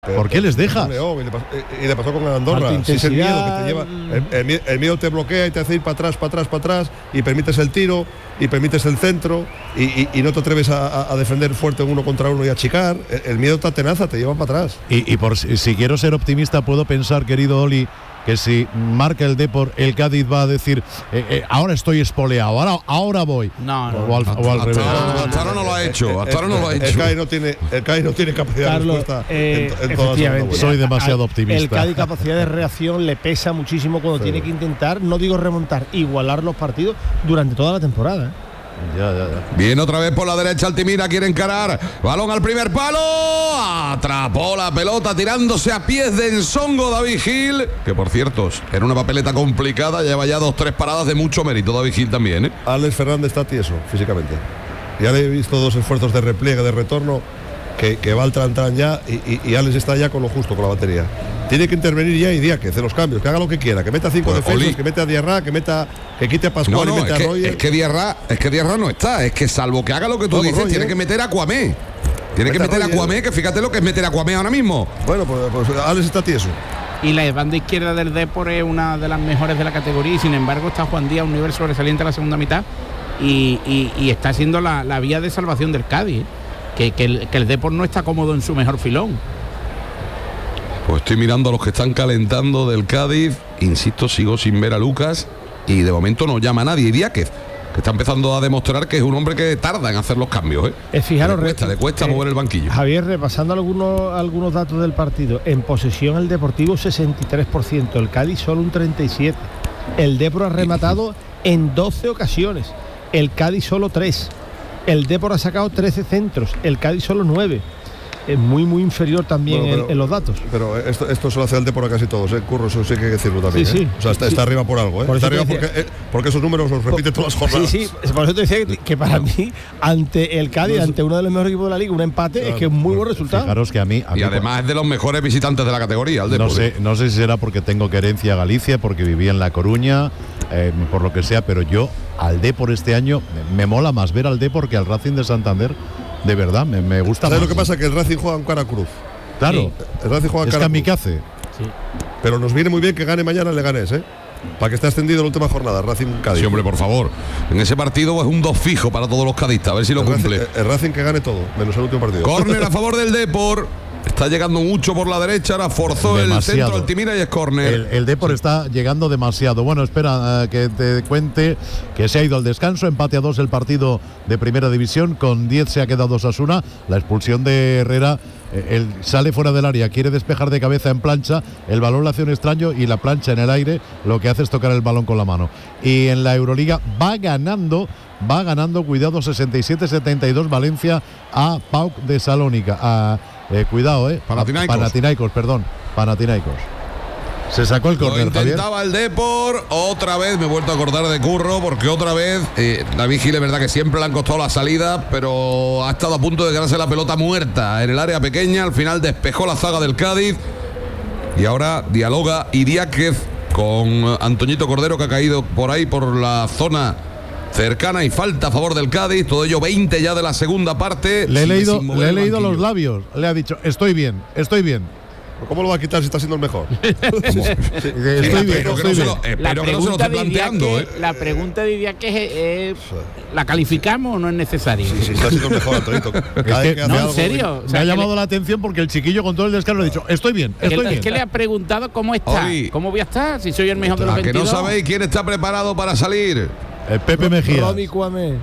¿Por qué les dejas? Y le pasó con el Andorra. Si es el miedo que te lleva. El miedo te bloquea y te hace ir para atrás, y permites el tiro, y permites el centro, y no te atreves a defender fuerte uno contra uno y a achicar. El miedo te atenaza, te lleva para atrás. Y por si quiero ser optimista, puedo pensar, querido Oli, que si marca el Depor, el Cádiz va a decir ahora estoy espoleado, ahora voy. No. O al revés. Hasta ahora no lo ha hecho. El Cádiz no tiene capacidad de respuesta en todas las. Soy demasiado optimista. El Cádiz, capacidad de reacción le pesa muchísimo cuando tiene que intentar, no digo remontar, igualar los partidos durante toda la temporada. Ya. Viene otra vez por la derecha Altimira, quiere encarar, balón al primer palo, atrapó la pelota tirándose a pies de Ensongo David Gil, que por cierto, en una papeleta complicada lleva ya 2-3 paradas de mucho mérito David Gil también, Alex Fernández está tieso físicamente. Ya le he visto 2 esfuerzos de repliegue, de retorno, que va al tran ya, y Alex está ya con lo justo con la batería. Tiene que intervenir ya Idiáquez de los cambios, que haga lo que quiera, que meta 5 defensas, que meta a Diarra, que quite a Pascual y meta a Roger. Es que Diarra no está, es que salvo que haga lo que tú dices, tiene que meter a Cuamé. Tiene que meter a Cuamé, que fíjate lo que es meter a Cuamé ahora mismo. Bueno, pues Alex está tieso. Y la banda izquierda del Depor es una de las mejores de la categoría, y sin embargo está Juan Díaz a un nivel sobresaliente en la segunda mitad, y está siendo la vía de salvación del Cádiz, que el Depor no está cómodo en su mejor filón. Pues estoy mirando a los que están calentando del Cádiz, insisto, sigo sin ver a Lucas, y de momento no llama a nadie. Y Diáquez, que está empezando a demostrar que es un hombre que tarda en hacer los cambios, Fijaros, le cuesta mover el banquillo. Javier, repasando algunos datos del partido, en posesión el Deportivo 63%, el Cádiz solo un 37%, el Depor ha rematado en 12 ocasiones, el Cádiz solo 3, el Depor ha sacado 13 centros, el Cádiz solo 9. Es muy inferior también en los datos. Pero esto se lo hace el Depor a casi todos, Curro, eso sí que hay que decirlo también. Sí. O sea, está arriba por algo, Por está arriba porque esos números los repite todas las jornadas. Sí, por eso te decía que para mí, ante el Cádiz, ante uno de los mejores equipos de la liga, un empate es que es muy buen resultado. Fijaros que a mí y además es de los mejores visitantes de la categoría, el Depor. No sé si será porque tengo querencia a Galicia, porque viví en La Coruña, por lo que sea, pero yo al Depor este año me mola más ver al Depor que al Racing de Santander. De verdad, me gusta. ¿Sabes más. lo que pasa? Que el Racing juega en cara cruz. Claro, sí. El Racing juega en cara kamikaze. Sí. Pero nos viene muy bien que gane mañana el Leganés, para que esté ascendido la última jornada, Racing Cádiz. Sí, hombre, por favor. En ese partido es un 2 fijo para todos los cadistas, a ver si lo cumple. El Racing que gane todo, menos el último partido. Córner a favor del Depor. Está llegando mucho por la derecha, ahora forzó demasiado. El centro Altimira y es córner. El Depor está llegando demasiado. Bueno, espera que te cuente que se ha ido al descanso, empate a 2 el partido de primera división, con 10 se ha quedado Osasuna, la expulsión de Herrera, él sale fuera del área, quiere despejar de cabeza en plancha, el balón le hace un extraño y la plancha en el aire lo que hace es tocar el balón con la mano. Y en la Euroliga va ganando, cuidado, 67-72 Valencia a PAOK de Salónica. Cuidado, Panathinaikos. Se sacó el córner, intentaba Javier. El Depor, otra vez me he vuelto a acordar de Curro, porque otra vez David Gil es verdad que siempre le han costado la salida, pero ha estado a punto de quedarse la pelota muerta en el área pequeña, al final despejó la zaga del Cádiz y ahora dialoga Idiáquez con Antoñito Cordero, que ha caído por ahí por la zona cercana, y falta a favor del Cádiz, todo ello 20 ya de la segunda parte. Le he leído los labios, le ha dicho, estoy bien. ¿Cómo lo va a quitar si está siendo el mejor? Estoy bien. Espero que no se lo esté planteando. La pregunta diría que ¿la calificamos o no es necesario? Sí, está siendo el mejor, Antonito. En serio. Me ha llamado la atención porque el chiquillo con todo el descanso le ha dicho, estoy bien. Es que le ha preguntado cómo está. ¿Cómo voy a estar si soy el mejor de los 22? Que no sabéis quién está preparado para salir. El Pepe Mejía. Romy Cuamé.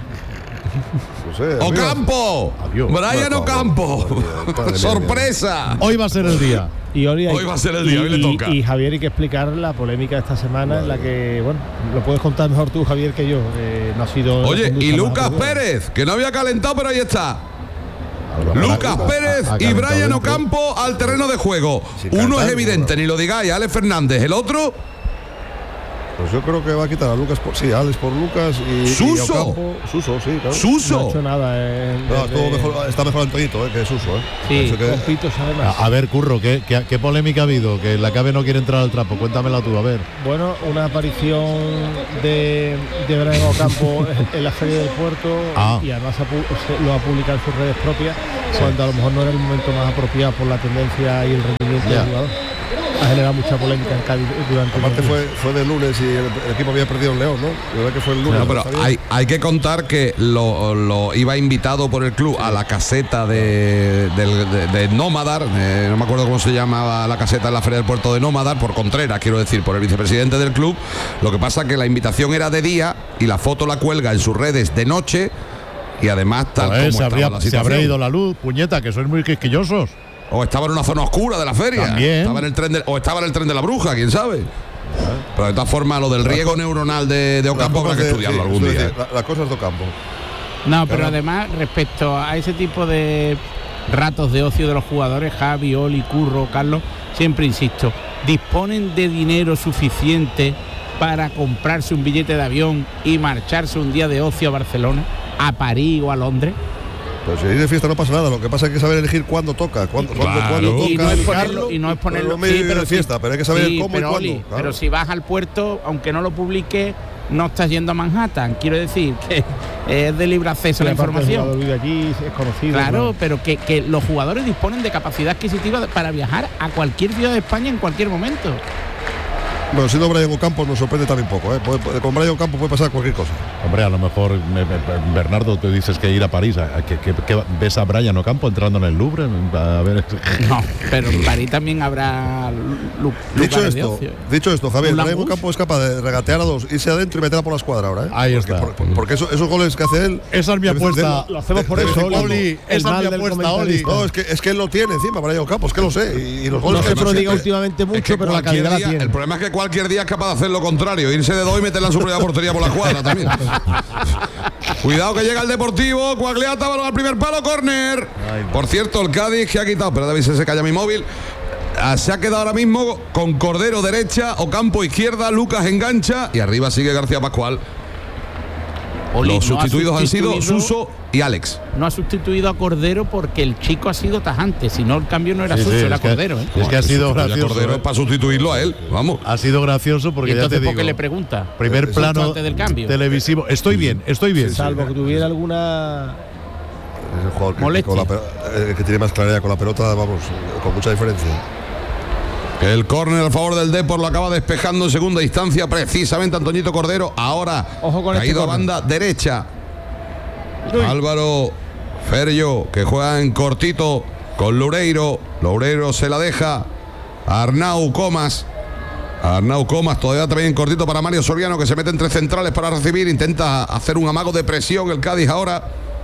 Ocampo. Brian Ocampo. Sorpresa. Hoy va a ser el día. Hoy va a ser el día, hoy le toca. Y Javier, hay que explicar la polémica de esta semana, en la que, bueno, lo puedes contar mejor tú, Javier, que yo. No ha sido. Oye, y Lucas Pérez, que no había calentado, pero ahí está. Lucas Pérez y Brian Ocampo al terreno de juego. Uno es evidente, ni lo digáis, Alex Fernández. El otro Pues yo creo que va a quitar a Lucas por Alex por Lucas y Suso. Y Ocampo. Suso, sí, claro. Suso. No ha hecho nada. Está mejor Antoñito que Suso, Sí, que, Con Pitos, además. A ver, Curro, ¿qué polémica ha habido? Que la CABE no quiere entrar al trapo. Cuéntamela tú, a ver. Bueno, una aparición de Brian Ocampo en la Feria del Puerto y además lo ha publicado en sus redes propias, cuando a lo mejor no era el momento más apropiado por la tendencia y el rendimiento del jugador. Ha generado mucha polémica en Cádiz durante aparte fue de lunes y el equipo había perdido en León, ¿no? La verdad que fue el lunes. Bueno, pero hay que contar que lo iba invitado por el club a la caseta de Nómadar, no me acuerdo cómo se llamaba la caseta en la Feria del Puerto de Nómadar, por Contreras, quiero decir, por el vicepresidente del club. Lo que pasa que la invitación era de día y la foto la cuelga en sus redes de noche y además tal como estaba la situación. Se habría ido la luz, puñeta, que sois muy quisquillosos. O estaba en una zona oscura de la feria. También. Estaba en el tren de la bruja, quién sabe. Pero de todas formas, lo del riego neuronal de Ocampo habrá que estudiarlo algún día. Decir, las cosas de Ocampo. No, pero además, respecto a ese tipo de ratos de ocio de los jugadores, Javi, Oli, Curro, Carlos, siempre insisto, disponen de dinero suficiente para comprarse un billete de avión y marcharse un día de ocio a Barcelona, a París o a Londres. Pues si ir de fiesta no pasa nada, lo que pasa es que hay que saber elegir cuándo toca, cuándo toca. Y no es ponerlo, sí, pero de fiesta, pero hay que saber cómo pero, y cuándo. Oli, claro. Pero si vas al puerto, aunque no lo publiques, no estás yendo a Manhattan. Quiero decir que es de libre acceso a la información. Vive allí, es conocido. Claro, ¿no? pero que los jugadores disponen de capacidad adquisitiva para viajar a cualquier ciudad de España en cualquier momento. Bueno, siendo Brian Ocampo nos sorprende también poco, ¿eh? Con Brian Ocampo puede pasar cualquier cosa. Hombre, a lo mejor, Bernardo, tú dices que ir a París. ¿Qué ves a Brian Ocampo entrando en el Louvre? A ver. No, pero en París también habrá lugares de ocio. Dicho esto, Javier, Brian Ocampo es capaz de regatear a dos, irse adentro y meterla por la escuadra ahora, ¿eh? Ahí está. Porque esos goles que hace él. Esa es mi apuesta. Lo hacemos por eso, Oli. Esa es mi apuesta, Oli. No, es que él lo tiene encima, Brian Ocampo, es que lo sé. Y los goles no se que prodiga últimamente mucho, pero la calidad la tiene. El problema es que cualquier día es capaz de hacer lo contrario, irse de dos y meterla en su propia portería por la cuadra también. Cuidado que llega el Deportivo, Cuagliata, balón al primer palo, córner. Por cierto, el Cádiz que ha quitado, pero David se calla mi móvil. Se ha quedado ahora mismo con Cordero derecha, Ocampo izquierda, Lucas engancha y arriba sigue García Pascual. Oli, los sustituidos han sido Suso y Alex. No ha sustituido a Cordero porque el chico ha sido tajante, si no el cambio no era Suso, era Cordero. Es que ha sido gracioso. Cordero es para sustituirlo a él, vamos. Ha sido gracioso porque ya te digo. ¿Por qué le pregunta? Primer plano del cambio televisivo. Estoy bien. Salvo que tuviera alguna es el jugador que tiene más claridad con la pelota, vamos, con mucha diferencia. El córner a favor del Depor lo acaba despejando en segunda instancia precisamente Antoñito Cordero. Ahora ha ido a banda derecha. Álvaro Ferrio, que juega en cortito con Loureiro. Loureiro se la deja a Arnau Comas. Todavía también en cortito para Mario Soriano, que se mete entre centrales para recibir. Intenta hacer un amago de presión el Cádiz ahora,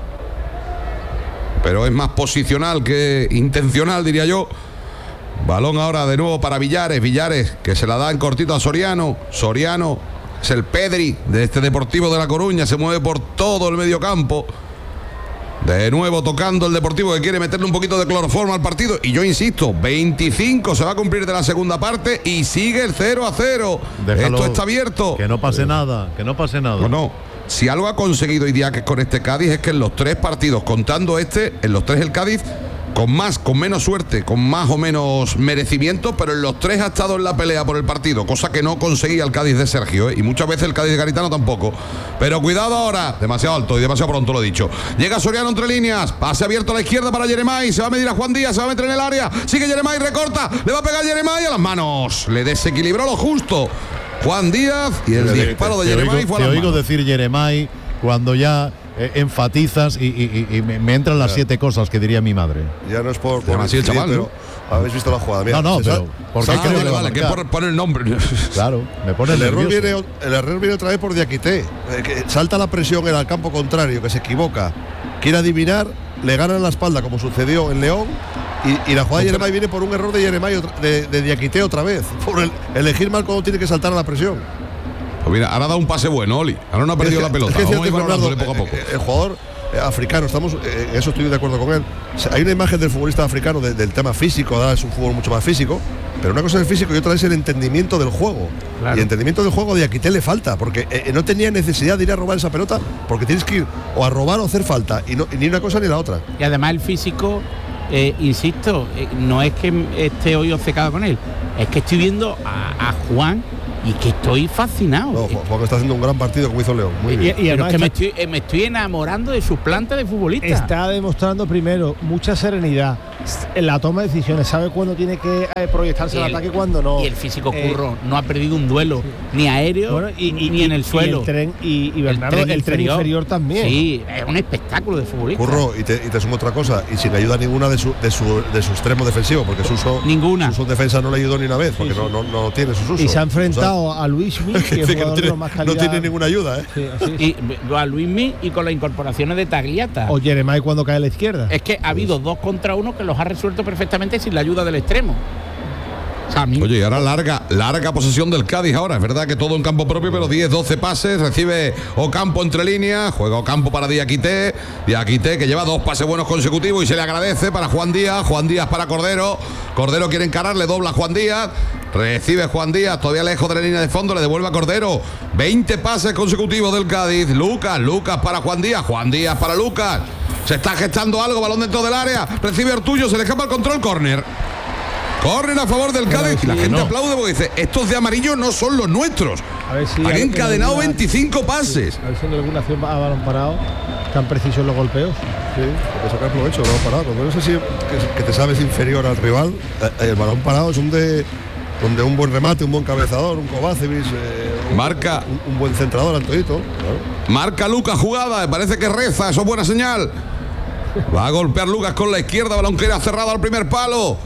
pero es más posicional que intencional, diría yo. Balón ahora de nuevo para Villares, que se la da en cortito a Soriano. Soriano es el Pedri de este Deportivo de La Coruña, se mueve por todo el mediocampo. De nuevo tocando el Deportivo, que quiere meterle un poquito de cloroformo al partido. Y yo insisto, 25 se va a cumplir de la segunda parte y sigue el 0-0. Déjalo, esto está abierto. Que no pase nada. Bueno, si algo ha conseguido Idiáquez con este Cádiz es que en los tres partidos, contando en los tres el Cádiz, con menos suerte, con más o menos merecimiento, pero en los tres ha estado en la pelea por el partido, cosa que no conseguía el Cádiz de Sergio, y muchas veces el Cádiz de Garitano tampoco. Pero cuidado ahora, demasiado alto y demasiado pronto, lo he dicho. Llega Soriano entre líneas, pase abierto a la izquierda para Yeremay, se va a medir a Juan Díaz, se va a meter en el área, sigue Yeremay, recorta, le va a pegar Yeremay a las manos, le desequilibró lo justo Juan Díaz y el disparo de Yeremay fue a las manos. Te oigo decir Yeremay cuando ya enfatizas y me entran las 7 cosas que diría mi madre. Ya no es por así el chaval, pero habéis visto la jugada. Mira, pero porque vale, que por poner el nombre. Claro, me pone el error nervioso. viene otra vez por Diakité, que salta la presión en el campo contrario, que se equivoca, quiere adivinar, le ganan la espalda como sucedió en León, y la jugada de Yeremay viene por un error de Yeremay de Diakité otra vez, por elegir mal cuando tiene que saltar a la presión. Pues mira, ahora da un pase bueno, Oli. Ahora no ha perdido la pelota. Es que vamos a ir valorándole poco a poco. El jugador africano, eso estoy de acuerdo con él. Hay una imagen del futbolista africano del tema físico, ahora es un fútbol mucho más físico, pero una cosa es el físico y otra es el entendimiento del juego. Claro. Y el entendimiento del juego de Aquité le falta, porque no tenía necesidad de ir a robar esa pelota, porque tienes que ir o a robar o hacer falta, y ni una cosa ni la otra. Y además el físico, insisto, no es que esté hoy obcecado con él, es que estoy viendo a Juan y que estoy fascinado. No, Juan está haciendo un gran partido como hizo León. Muy bien. Y Pero además es que me estoy enamorando de su planta de futbolista. está demostrando primero mucha serenidad en la toma de decisiones, sabe cuándo tiene que proyectarse al ataque y cuándo no. Y el físico Curro no ha perdido un duelo, ni aéreo, Bueno, ni en el suelo. Y Bernardo, el tren inferior también. Sí, es un espectáculo de futbolista. Curro, y te sumo otra cosa, y sin ayuda ninguna de su extremo defensivo, porque Suso defensa no le ayudó ni una vez, porque no tiene sus usos. Y se ha enfrentado a Luismi, que es jugador de más calidad. No tiene ninguna ayuda, ¿eh? Sí, así es. Y a Luismi y con las incorporaciones de Tagliata. O Jeremai cuando cae a la izquierda. Es que ha habido 2 contra 1 que los ha resuelto perfectamente sin la ayuda del extremo. O sea, Oye, y ahora larga posesión del Cádiz ahora. Es verdad que todo en campo propio, pero 10-12 pases. Recibe Ocampo entre líneas. Juega Ocampo para Diakité. Diakité que lleva 2 pases buenos consecutivos y se le agradece para Juan Díaz. Juan Díaz para Cordero. Cordero quiere encararle, dobla Juan Díaz. Recibe Juan Díaz, todavía lejos de la línea de fondo, le devuelve a Cordero. 20 pases consecutivos del Cádiz. Lucas para Juan Díaz para Lucas. Se está gestando algo, balón dentro del área. Recibe Ortullo, se le escapa el control, córner. Córner a favor del Cádiz. Y la gente aplaude porque dice, estos de amarillo no son los nuestros. A ver si han encadenado 25 pases. A ver si en alguna acción a balón parado tan precisos los golpeos. Sí, hay que sacar provecho, el balón parado. Cuando no sé si que te sabes inferior al rival, el balón parado es donde un buen remate, un buen cabezador, un Kovacevic, marca un buen centrador, Antoito. Claro. Marca Lucas jugada, me parece que reza, eso es buena señal. Va a golpear Lucas con la izquierda, balón que era cerrado al primer palo.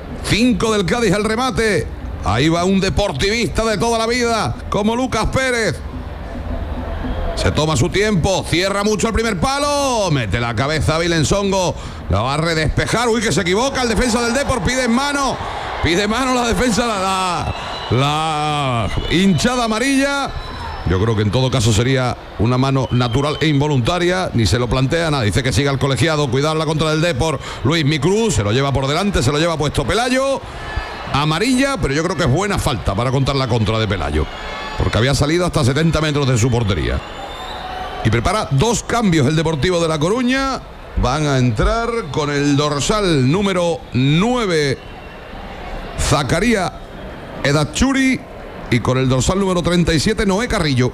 5 del Cádiz al remate. Ahí va un deportivista de toda la vida, como Lucas Pérez. Se toma su tiempo, cierra mucho el primer palo, mete la cabeza a Vilensongo, la va a redespejar. Uy, que se equivoca el defensa del Depor, pide mano la defensa, la hinchada amarilla. Yo creo que en todo caso sería una mano natural e involuntaria, ni se lo plantea nada. Dice que siga el colegiado, cuidado la contra del Depor. Luis Micruz se lo lleva por delante, se lo lleva puesto Pelayo. Amarilla, pero yo creo que es buena falta para contar la contra de Pelayo, porque había salido hasta 70 metros de su portería. Y prepara 2 cambios el Deportivo de La Coruña. Van a entrar con el dorsal número 9 Zacarías Edachuri y con el dorsal número 37 Noé Carrillo.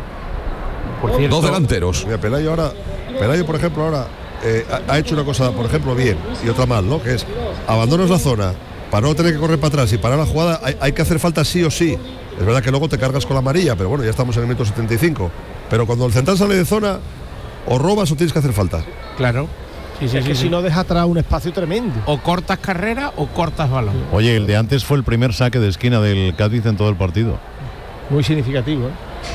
Por cierto, 2 delanteros. Mira, Pelayo, por ejemplo, ahora ha hecho una cosa, por ejemplo, bien y otra mal, ¿no? Que es abandonas la zona para no tener que correr para atrás y parar la jugada. Hay que hacer falta sí o sí. Es verdad que luego te cargas con la amarilla, pero bueno, ya estamos en el minuto 75. Pero cuando el central sale de zona, o robas o tienes que hacer falta. Claro. Sí, si no deja atrás un espacio tremendo. O cortas carrera o cortas balón. Oye, el de antes fue el primer saque de esquina del Cádiz en todo el partido. Muy significativo, ¿eh?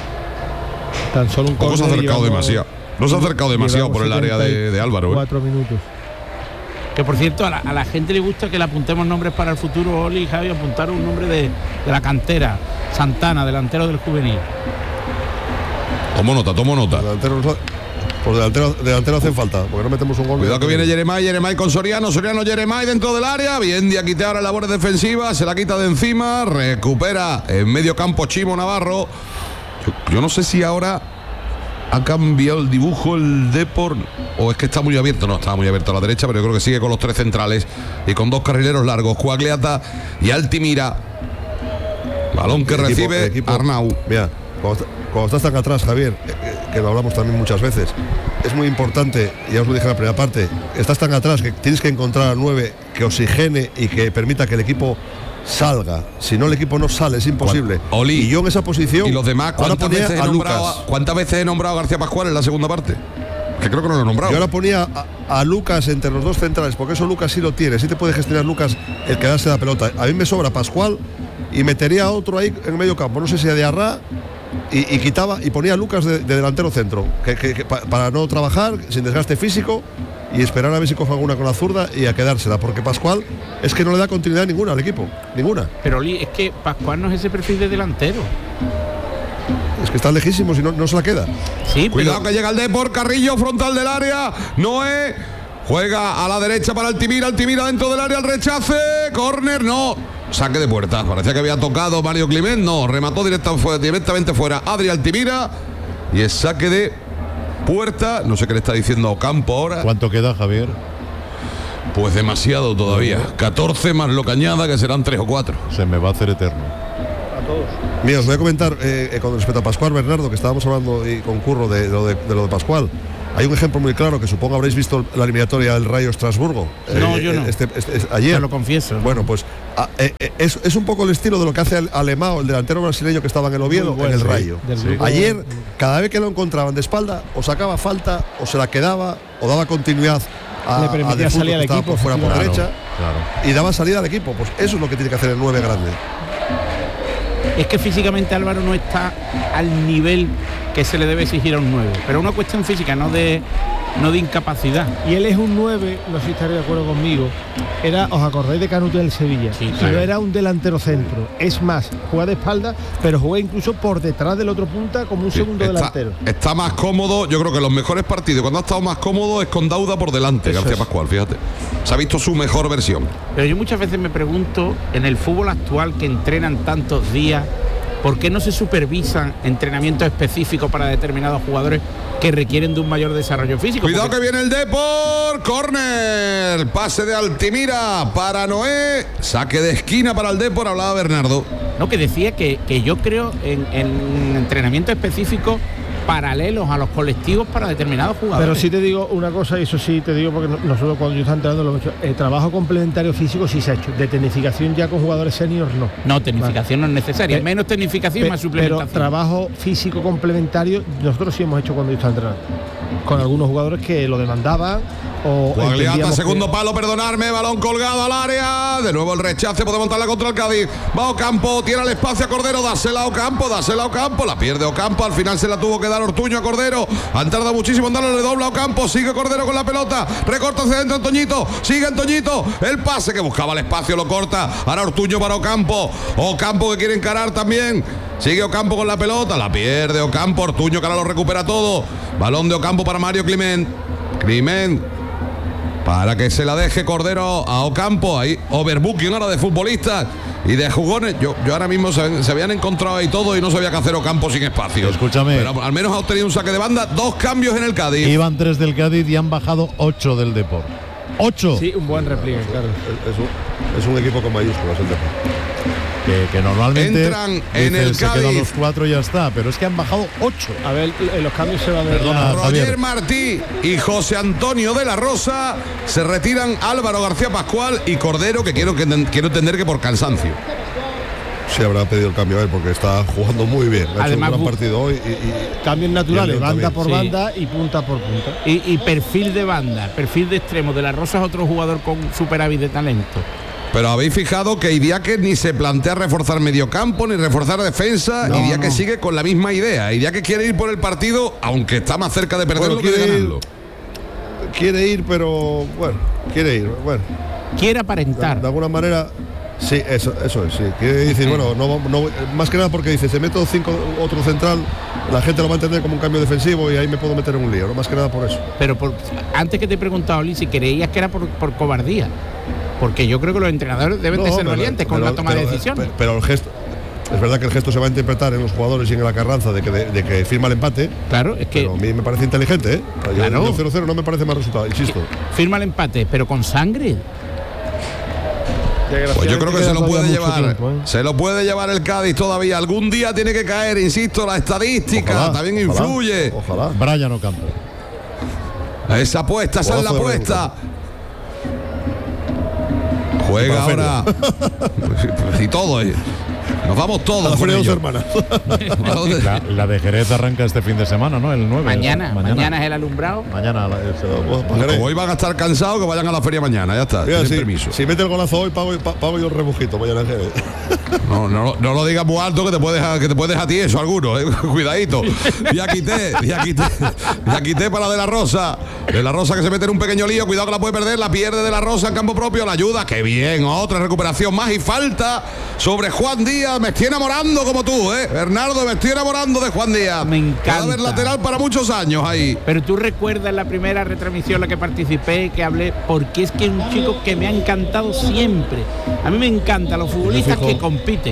Tan solo un poco se ha acercado demasiado. No se ha acercado demasiado por el área de Álvaro. 4 minutos. Que por cierto, a la gente le gusta que le apuntemos nombres para el futuro. Oli y Javi apuntaron un nombre de la cantera. Santana, delantero del juvenil. Tomo nota. Por delantero hacen falta, porque no metemos un gol. Cuidado que viene Jeremai con Soriano Jeremai dentro del área. Bien, Diakité ahora en labores defensivas, se la quita de encima, recupera en medio campo Chimo Navarro. Yo no sé si ahora ha cambiado el dibujo el Depor o es que está muy abierto. No, estaba muy abierto a la derecha, pero yo creo que sigue con los 3 centrales y con 2 carrileros largos, Coagliata y Altimira. Balón que recibe Arnau. Mira, cuando estás tan atrás, Javier, que lo hablamos también muchas veces, es muy importante, ya os lo dije en la primera parte, estás tan atrás que tienes que encontrar al 9 que oxigene y que permita que el equipo salga. Si no, el equipo no sale, es imposible. Oli, y yo en esa posición. Y los demás, ¿cuántas veces he nombrado a García Pascual en la segunda parte? Que creo que no lo he nombrado. Yo ahora ponía a Lucas entre los 2 centrales, porque eso Lucas sí lo tiene, sí te puede gestionar Lucas el quedarse la pelota. A mí me sobra Pascual y metería a otro ahí en medio campo, no sé si a Diarra, y quitaba y ponía a Lucas de delantero centro, para no trabajar sin desgaste físico y esperar a ver si coge alguna con la zurda y a quedársela, porque Pascual es que no le da continuidad ninguna al equipo, ninguna. Pero Oli, es que Pascual no es ese perfil de delantero. Es que está lejísimo y no se la queda. Sí, cuidado que llega el Depor, Carrillo, frontal del área, Noé juega a la derecha para Altimira dentro del área, el rechace, córner, no. saque de puerta. Parecía que había tocado Mario Climent, no, remató directamente fuera Adri Altimira y es saque de puerta. No sé qué le está diciendo Ocampo ahora. ¿Cuánto queda, Javier? Pues demasiado todavía. 14 más lo Cañada, que serán 3 o 4. Se me va a hacer eterno. Mira, os voy a comentar con respecto a Pascual Bernardo, que estábamos hablando con Curro de lo de Pascual. Hay un ejemplo muy claro que supongo habréis visto la eliminatoria del Rayo Estrasburgo. No, yo no. Ayer. Te lo confieso. Bueno, pues es un poco el estilo de lo que hace Alemão, el delantero brasileño que estaba en el Oviedo, en el Rayo. Ayer, cada vez que lo encontraban de espalda, o sacaba falta, o se la quedaba, o daba continuidad le permitía salir al equipo fuera por derecha, claro. y daba salida al equipo. Pues eso es lo que tiene que hacer el 9 grande. Es que físicamente Álvaro no está al nivel que se le debe exigir a un 9, pero una cuestión física, no de incapacidad. Y él es un 9, no sé si estaréis de acuerdo conmigo. ¿Os acordáis de Canute del Sevilla? Sí, claro. No era un delantero centro. Es más, juega de espalda, pero juega incluso por detrás del otro punta como un segundo delantero. Está más cómodo, yo creo que los mejores partidos, cuando ha estado más cómodo, es con Dauda por delante, García Pascual, fíjate. Se ha visto su mejor versión. Pero yo muchas veces me pregunto, en el fútbol actual que entrenan tantos días, ¿por qué no se supervisan entrenamientos específicos para determinados jugadores que requieren de un mayor desarrollo físico? Cuidado que viene el Depor, córner, pase de Altimira para Noé, saque de esquina para el Depor, hablaba Bernardo. No, que decía que yo creo en entrenamientos específicos paralelos a los colectivos para determinados jugadores. Pero sí te digo una cosa, y eso sí te digo porque nosotros cuando yo estaba entrenando lo hemos hecho. El trabajo complementario físico sí se ha hecho. De tecnificación ya con jugadores seniors no. No, tecnificación no es necesaria. Menos tecnificación y más suplementación. Pero trabajo físico complementario nosotros sí hemos hecho cuando yo estaba entrenando. Con algunos jugadores que lo demandaban. Guagliata, segundo palo, perdonarme, balón colgado al área, de nuevo el rechace, puede montarla contra el Cádiz, va Ocampo, tiene el espacio a Cordero, dásela a Ocampo, la pierde Ocampo, al final se la tuvo que dar Ortuño a Cordero, han tardado muchísimo en darle, le dobla a Ocampo, sigue Cordero con la pelota, recorta hacia adentro Antoñito, sigue Antoñito, el pase que buscaba el espacio lo corta, ahora Ortuño para Ocampo que quiere encarar también, sigue Ocampo con la pelota, la pierde Ocampo, Ortuño que ahora lo recupera todo, balón de Ocampo para Mario Climent, para que se la deje Cordero a Ocampo, ahí overbooking ahora de futbolistas y de jugones. Yo ahora mismo se habían encontrado ahí todo y no sabía qué hacer Ocampo sin espacio. Escúchame. Pero al menos ha obtenido un saque de banda, 2 cambios en el Cádiz. Iban 3 del Cádiz y han bajado 8 del Depor. 8. Sí, un buen repliegue, claro. Es un equipo con mayúsculas el Depor. Que normalmente entran en el se Cádiz. quedan los 4 y ya está, pero es que han bajado 8. A ver, en los cambios se va a ver. Perdona, Roger Javier. Martí y José Antonio de la Rosa, se retiran Álvaro García Pascual y Cordero, que quiero entender que por cansancio. Sí, habrá pedido el cambio a él porque está jugando muy bien. Ha Además, hecho un gran partido hoy. Cambios naturales, y banda por sí. banda y punta por punta. Y perfil de banda, perfil de extremo. De la Rosa es otro jugador con superávit de talento. Pero habéis fijado que Idiáquez ni se plantea reforzar mediocampo ni reforzar defensa. Idiáquez sigue con la misma idea. Idiáquez quiere ir por el partido, aunque está más cerca de perderlo que de ganarlo. Quiere ir, pero bueno, Quiere aparentar. De alguna manera. Sí, eso es, sí. Quiere decir, bueno, no, más que nada porque dice, si meto 5 otro central, la gente lo va a entender como un cambio defensivo y ahí me puedo meter en un lío, ¿no? Más que nada por eso. Pero antes que te he preguntado, Oli, si creías que era por cobardía. Porque yo creo que los entrenadores deben de ser valientes con la toma de decisiones. Pero el gesto, es verdad que el gesto se va a interpretar en los jugadores y en la Carranza de que firma el empate. Claro, es que. Pero a mí me parece inteligente, ¿eh? Claro. Yo 0-0 no me parece mal resultado, insisto. Firma el empate, pero con sangre. Pues yo creo que se lo puede llevar. Tiempo, ¿eh? Se lo puede llevar el Cádiz todavía. Algún día tiene que caer, insisto, la estadística Ojalá, también influye. Ojalá. Brian Ocampo. Esa apuesta, esa es la Golazo de apuesta. Juega Para ahora. Y todo. Nos vamos todos. A la con feria de ello. 2 hermanas. La de Jerez arranca este fin de semana, ¿no? El 9. Mañana es el alumbrado. Mañana Como hoy van a estar cansados, que vayan a la feria mañana. Ya está. Mira, Tienen permiso. si mete el golazo hoy, pago yo el rebujito mañana. No lo digas muy alto que te puedes a ti eso alguno, cuidadito. Ya quité para De la Rosa. De la Rosa que se mete en un pequeño lío, cuidado que la puede perder, la pierde De la Rosa en campo propio, la ayuda, qué bien, otra recuperación más y falta sobre Juan Díaz. Me estoy enamorando como tú, Bernardo, me estoy enamorando de Juan Díaz. Me encanta. Va a haber lateral para muchos años ahí. Pero tú recuerdas la primera retransmisión en la que participé, que hablé, porque es que es un chico que me ha encantado siempre. A mí me encantan los futbolistas que compiten.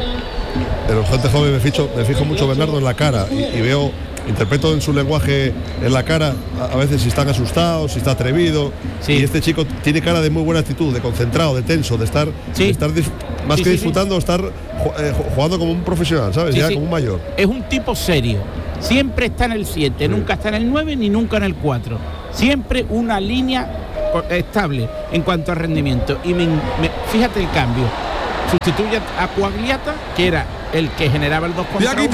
En los gente joven me fijo mucho, Bernardo, en la cara y veo, interpreto en su lenguaje en la cara a veces si están asustados, si está atrevido. Sí. Y este chico tiene cara de muy buena actitud, de concentrado, de tenso, de estar más que disfrutando, estar jugando como un profesional, ¿sabes? Ya como un mayor. Es un tipo serio. Siempre está en el 7, nunca está en el 9 ni nunca en el 4. Siempre una línea estable en cuanto a rendimiento. Y fíjate el cambio. Sustituye a Coagliata, que era el que generaba el 2 contra 1.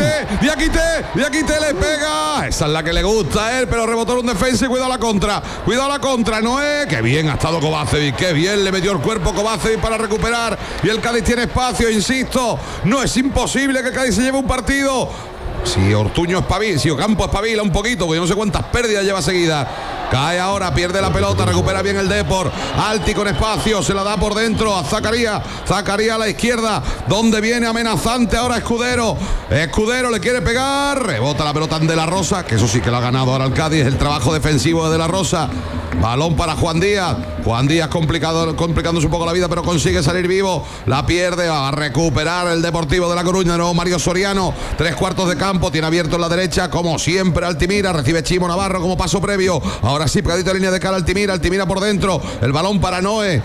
Diakité le pega. Esa es la que le gusta a él, pero rebotó en un defensa y cuidado la contra. Noé, qué bien ha estado Kovacevic, qué bien le metió el cuerpo Kovacevic para recuperar. Y el Cádiz tiene espacio, insisto. No es imposible que el Cádiz se lleve un partido. Si Ortuño espabila, si Ocampo espabila un poquito, porque yo no sé cuántas pérdidas lleva seguida. Cae ahora, pierde la pelota, recupera bien el Depor. Alti con espacio, se la da por dentro a Zakaria a la izquierda, donde viene amenazante ahora Escudero le quiere pegar, rebota la pelota en De la Rosa, que eso sí que lo ha ganado ahora el Cádiz, el trabajo defensivo de De la Rosa. Balón para Juan Díaz complicándose un poco la vida, pero consigue salir vivo. La pierde, va a recuperar el Deportivo de La Coruña, de nuevo Mario Soriano, 3/4 de campo, tiene abierto en la derecha, como siempre Altimira, recibe Chimo Navarro como paso previo. Ahora sí, pegadito de línea de cara Altimira por dentro, el balón para Noé,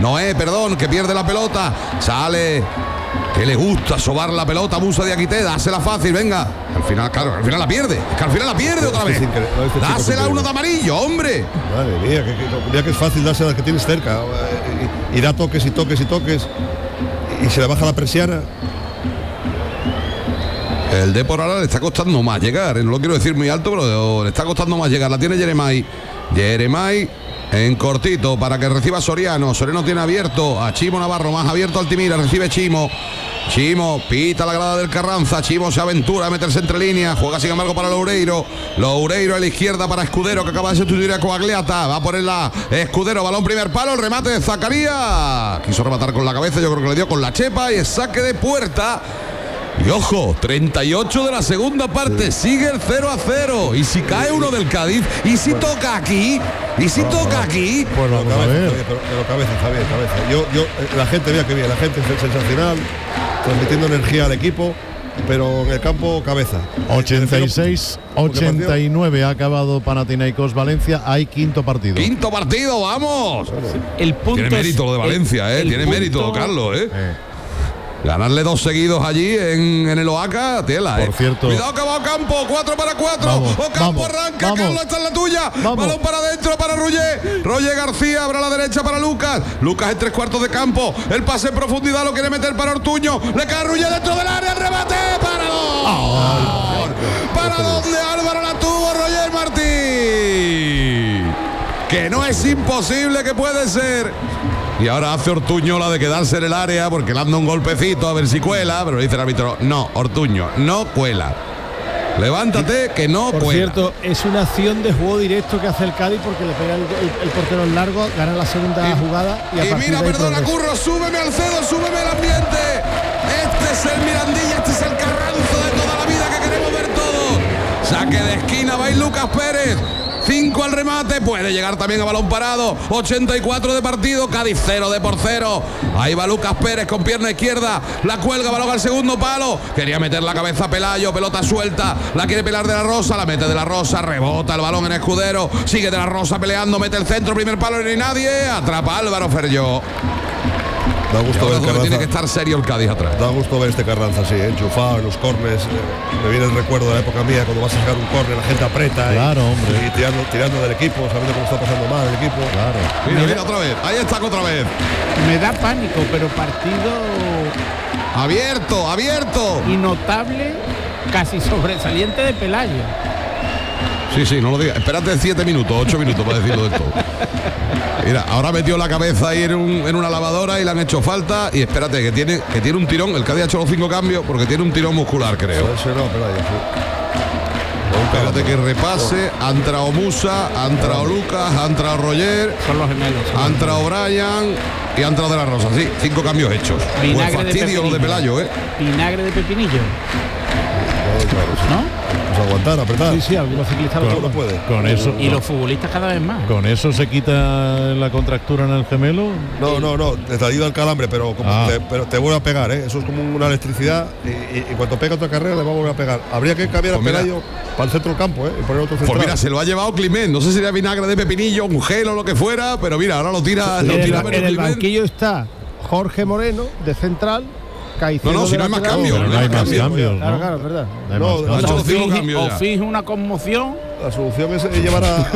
que pierde la pelota, sale, que le gusta sobar la pelota, abusa de Diakité, dásela fácil, venga. Al final la pierde, otra vez. Dásela uno de amarillo, hombre. Madre mía, mira que es fácil dársela al que tienes cerca. Y da toques y se le baja la persiana. El Depor ahora le está costando más llegar, no lo quiero decir muy alto, pero le está costando más llegar. La tiene Yeremay en cortito para que reciba Soriano. Soriano tiene abierto a Chimo Navarro, más abierto Altimira, recibe Chimo, pita la grada del Carranza. Chimo se aventura a meterse entre líneas, juega sin embargo para Loureiro a la izquierda para Escudero, que acaba de sustituir a Coagliata. Va a ponerla Escudero, balón primer palo, el remate de Zakaria, quiso rematar con la cabeza, yo creo que le dio con la chepa y es saque de puerta. Y ojo, 38 de la segunda parte, sigue el 0-0. Y si cae uno del Cádiz, y si toca aquí, Pues vamos a ver. Pero cabeza, Javier, cabeza. La gente, mira que bien, la gente es sensacional, transmitiendo energía al equipo, pero en el campo, cabeza. 86-89 ha acabado Panathinaikos Valencia, hay quinto partido, vamos. El punto tiene mérito lo de Valencia, tiene mérito, Carlos, Ganarle 2 seguidos allí en el Oaca, tela, Por cierto. Cuidado que va Ocampo, 4-4. Ocampo arranca, Carlos, esta es la tuya. Balón para adentro para Roger García, abre a la derecha para Lucas en 3/4 de campo. El pase en profundidad lo quiere meter para Ortuño. Le cae Ruller dentro del área, el remate para ¿Para dónde Álvaro la tuvo Roger Martí? Que no es imposible, que puede ser. Y ahora hace Ortuño la de quedarse en el área porque le anda un golpecito a ver si cuela, pero dice el árbitro, no, Ortuño, no cuela. Levántate, que no cuela. Por cierto, es una acción de juego directo que hace el Cádiz porque le pega el portero en largo, gana la segunda jugada. Y mira, perdona, Curro, súbeme al cedo, súbeme el ambiente. Este es el Mirandilla, este es el Carranza de toda la vida que queremos ver todos. Saque de esquina, va Lucas Pérez. 5 al remate, puede llegar también a balón parado. 84 de partido, Cádiz 0-0. Ahí va Lucas Pérez con pierna izquierda, la cuelga, balón al segundo palo. Quería meter la cabeza a Pelayo, pelota suelta, la quiere pelar De la Rosa, la mete De la Rosa, rebota el balón en Escudero, sigue De la Rosa peleando, mete el centro, primer palo, no hay nadie, atrapa Álvaro Ferlló. Da gusto ver Carranza. Tiene que estar serio el Cádiz atrás. Da gusto ver este Carranza así, enchufado en los corners. Me viene el recuerdo de la época mía cuando vas a sacar un córner, la gente aprieta. Claro, hombre. Y tirando del equipo, sabiendo cómo está pasando mal el equipo. Claro. Mira otra vez. Ahí está otra vez. Me da pánico, pero partido abierto. Y notable, casi sobresaliente de Pelayo. Sí, no lo digas. Espérate 7 minutos, 8 minutos para decirlo del todo. Mira, ahora metió la cabeza ahí en una lavadora y le han hecho falta. Y espérate, que tiene un tirón. El Cádiz ha hecho los 5 cambios porque tiene un tirón muscular, creo. Espérate que repase. Ha entrado Musa, ha entrado Lucas, ha entrado Roger. Son los gemelos. Ha entrado Brian y ha entrado De la Rosa. Sí, 5 cambios hechos. Buen fastidio lo de Pelayo, Vinagre de pepinillo. ¿No? Pues aguantar, apretar. Sí, algunos ciclistas no puede. Con eso. Y los futbolistas cada vez más. ¿Con eso se quita la contractura en el gemelo? No, te ha ido el calambre, pero te vuelve a pegar, ¿eh? Eso es como una electricidad y cuando pega otra carrera le va a volver a pegar. Habría que cambiar a Pelayo para el centro del campo, y poner otro central. Pues mira, se lo ha llevado Climent. No sé si era vinagre de pepinillo, un gel o lo que fuera, pero mira, ahora lo tira. En el banquillo está Jorge Moreno de central. Caicedo si no hay más cambios. No hay más cambios. Claro, verdad. O fijo una conmoción. La solución es llevar a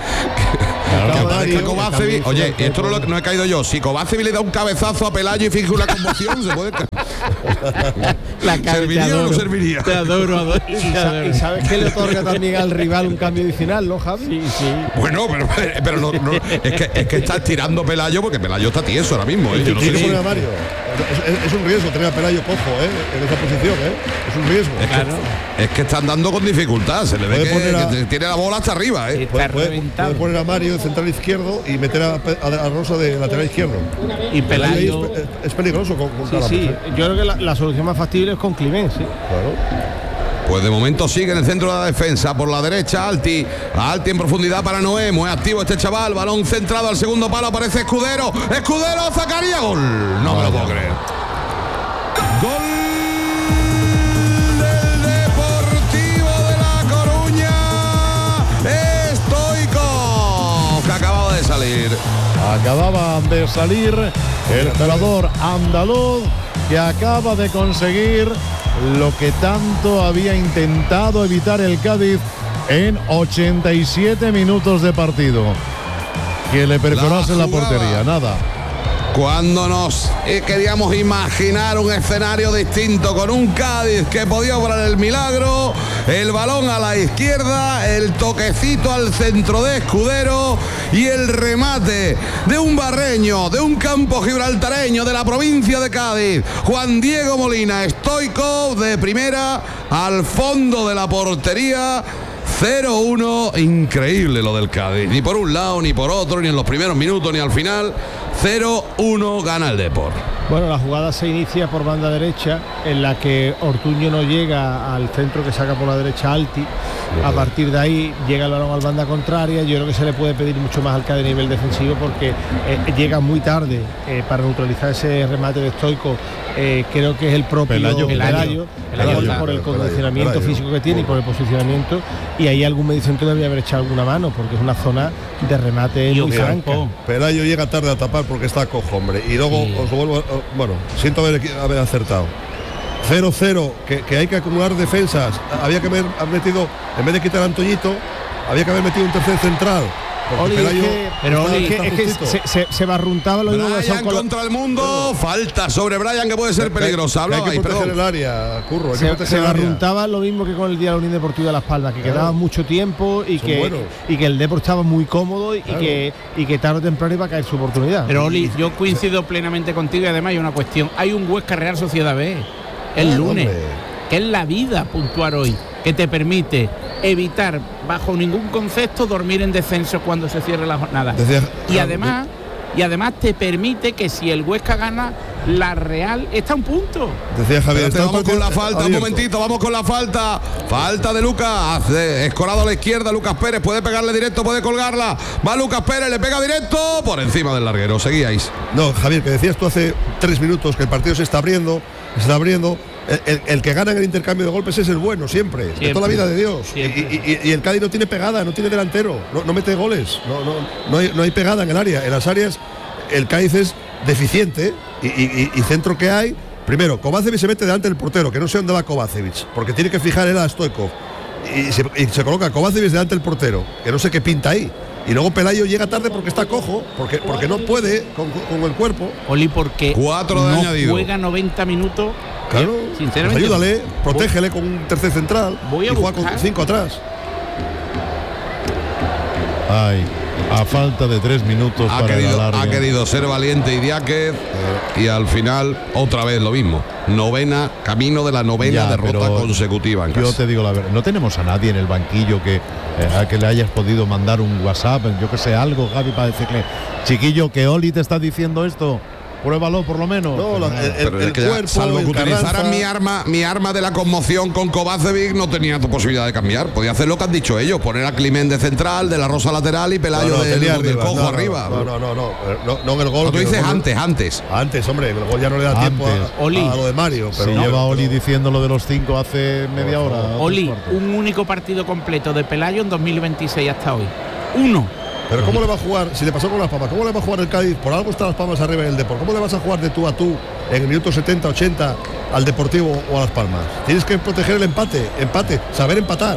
Kovacevic. Oye, esto no he caído yo. Si Kovacevic le da un cabezazo a Pelayo y finge una conmoción, se puede. ¿Serviría o no serviría? Te adoro. ¿Y sabes qué le otorga también al rival un cambio adicional, no, Javi? Sí. Bueno, pero no, es que está tirando Pelayo porque Pelayo está tieso ahora mismo. Yo no sé si... Mario. Es un riesgo tener a Pelayo cojo, en esa posición, es un riesgo. Es que están dando con dificultad. Se le ve que tiene la bola hasta arriba, Puede poner a Mario de central izquierdo y meter a Rosa de lateral izquierdo. Y Pelayo es peligroso con sí. Yo creo que la solución más factible es con Climent, sí. Claro. Pues de momento sigue en el centro de la defensa. Por la derecha, Alti en profundidad para Noé. Muy activo este chaval. Balón centrado al segundo palo. Aparece Escudero. Zacarías. Gol. No me lo puedo creer. Gol del Deportivo de La Coruña. Stoico, que acababa de salir. Acababa de salir el jugador andaluz que acaba de conseguir lo que tanto había intentado evitar el Cádiz en 87 minutos de partido. Que le perforase la portería, nada. Cuando nos queríamos imaginar un escenario distinto con un Cádiz que podía obrar el milagro, el balón a la izquierda, el toquecito al centro de Escudero y el remate de un barreño, de un campo gibraltareño de la provincia de Cádiz, Juan Diego Molina, Stoico de primera al fondo de la portería. 0-1, increíble lo del Cádiz, ni por un lado ni por otro, ni en los primeros minutos ni al final. 0-1 gana el Depor. Bueno, la jugada se inicia por banda derecha, en la que Ortuño no llega al centro que saca por la derecha Alti. A partir de ahí llega el balón al banda contraria. Yo creo que se le puede pedir mucho más al Cádiz a nivel defensivo porque llega muy tarde para neutralizar ese remate de Stoico. Creo que es el propio Pelayo por el condicionamiento físico que tiene y por el posicionamiento, y ahí algún mediocentro debería haber echado alguna mano porque es una zona de remate muy franca. Pelayo llega tarde a tapar porque está cojo, hombre, y luego os lo vuelvo siento haber acertado. 0-0, que hay que acumular defensas. Había que haber metido, en vez de quitar a Antoñito, había que haber metido un tercer central. Se barruntaba lo mismo. Brian contra el mundo, falta sobre Brian que puede ser peligrosa. Hay que proteger el área, Curro. Se barruntaba lo mismo que con el día de la Unión Deportiva de Las Palmas, que quedaba mucho tiempo y que el Depor estaba muy cómodo y que tarde o temprano iba a caer su oportunidad. Pero Oli, yo coincido plenamente contigo y además hay una cuestión. Hay un Huesca Real Sociedad B el lunes, que es la vida puntuar hoy, que te permite evitar bajo ningún concepto dormir en descenso cuando se cierre la jornada. Y además te permite que si el Huesca gana, la Real está a un punto. Decía Javier, vamos con la falta, un momentito, vamos con la falta. Falta de Lucas, escorado a la izquierda, Lucas Pérez puede pegarle directo, puede colgarla. Va Lucas Pérez, le pega directo por encima del larguero. Seguíais. No, Javier, que decías tú hace 3 minutos que el partido se está abriendo. El que gana en el intercambio de golpes es el bueno, siempre. De toda la vida de Dios. Y el Cádiz no tiene pegada, no tiene delantero, no mete goles, no hay pegada en el área. En las áreas el Cádiz es deficiente y centro que hay. Primero, Kovacevic se mete delante del portero, que no sé dónde va Kovacevic, porque tiene que fijar él a Stoico. Y se coloca Kovacevic delante del portero, que no sé qué pinta ahí. Y luego Pelayo llega tarde porque está cojo, porque no puede con el cuerpo. Oli, porque 4 de añadido. Juega 90 minutos. Claro, sinceramente. Pues ayúdale, protégele con un tercer central y juega con 5 atrás. Ay, a falta de 3 minutos para la larga. Ha querido ser valiente Idiáquez y al final otra vez lo mismo. Camino de la novena derrota consecutiva en casa. Yo te digo la verdad, no tenemos a nadie en el banquillo a que le hayas podido mandar un WhatsApp, yo que sé, algo, Javi, para decirle, chiquillo, que Oli te está diciendo esto. Pruébalo por lo menos. No, el cuerpo, salvo que utilizaran Carranza. mi arma de la conmoción con Kovacevic, no tenía tu posibilidad de cambiar. Podía hacer lo que han dicho ellos, poner a Climent de central, de la Rosa lateral y Pelayo del cojo arriba. No en el gol. Tú dices antes. Antes, hombre, el gol ya no le da tiempo a lo de Mario. Pero lleva Oli diciendo lo de los 5 hace media hora. Oli, un único partido completo de Pelayo en 2026 hasta hoy. Uno. Pero ¿cómo le va a jugar? Si le pasó con Las Palmas, ¿cómo le va a jugar el Cádiz? Por algo están Las Palmas arriba del Depor. ¿Cómo le vas a jugar de tú a tú en el minuto 70, 80 al Deportivo o a Las Palmas? Tienes que proteger el empate, saber empatar.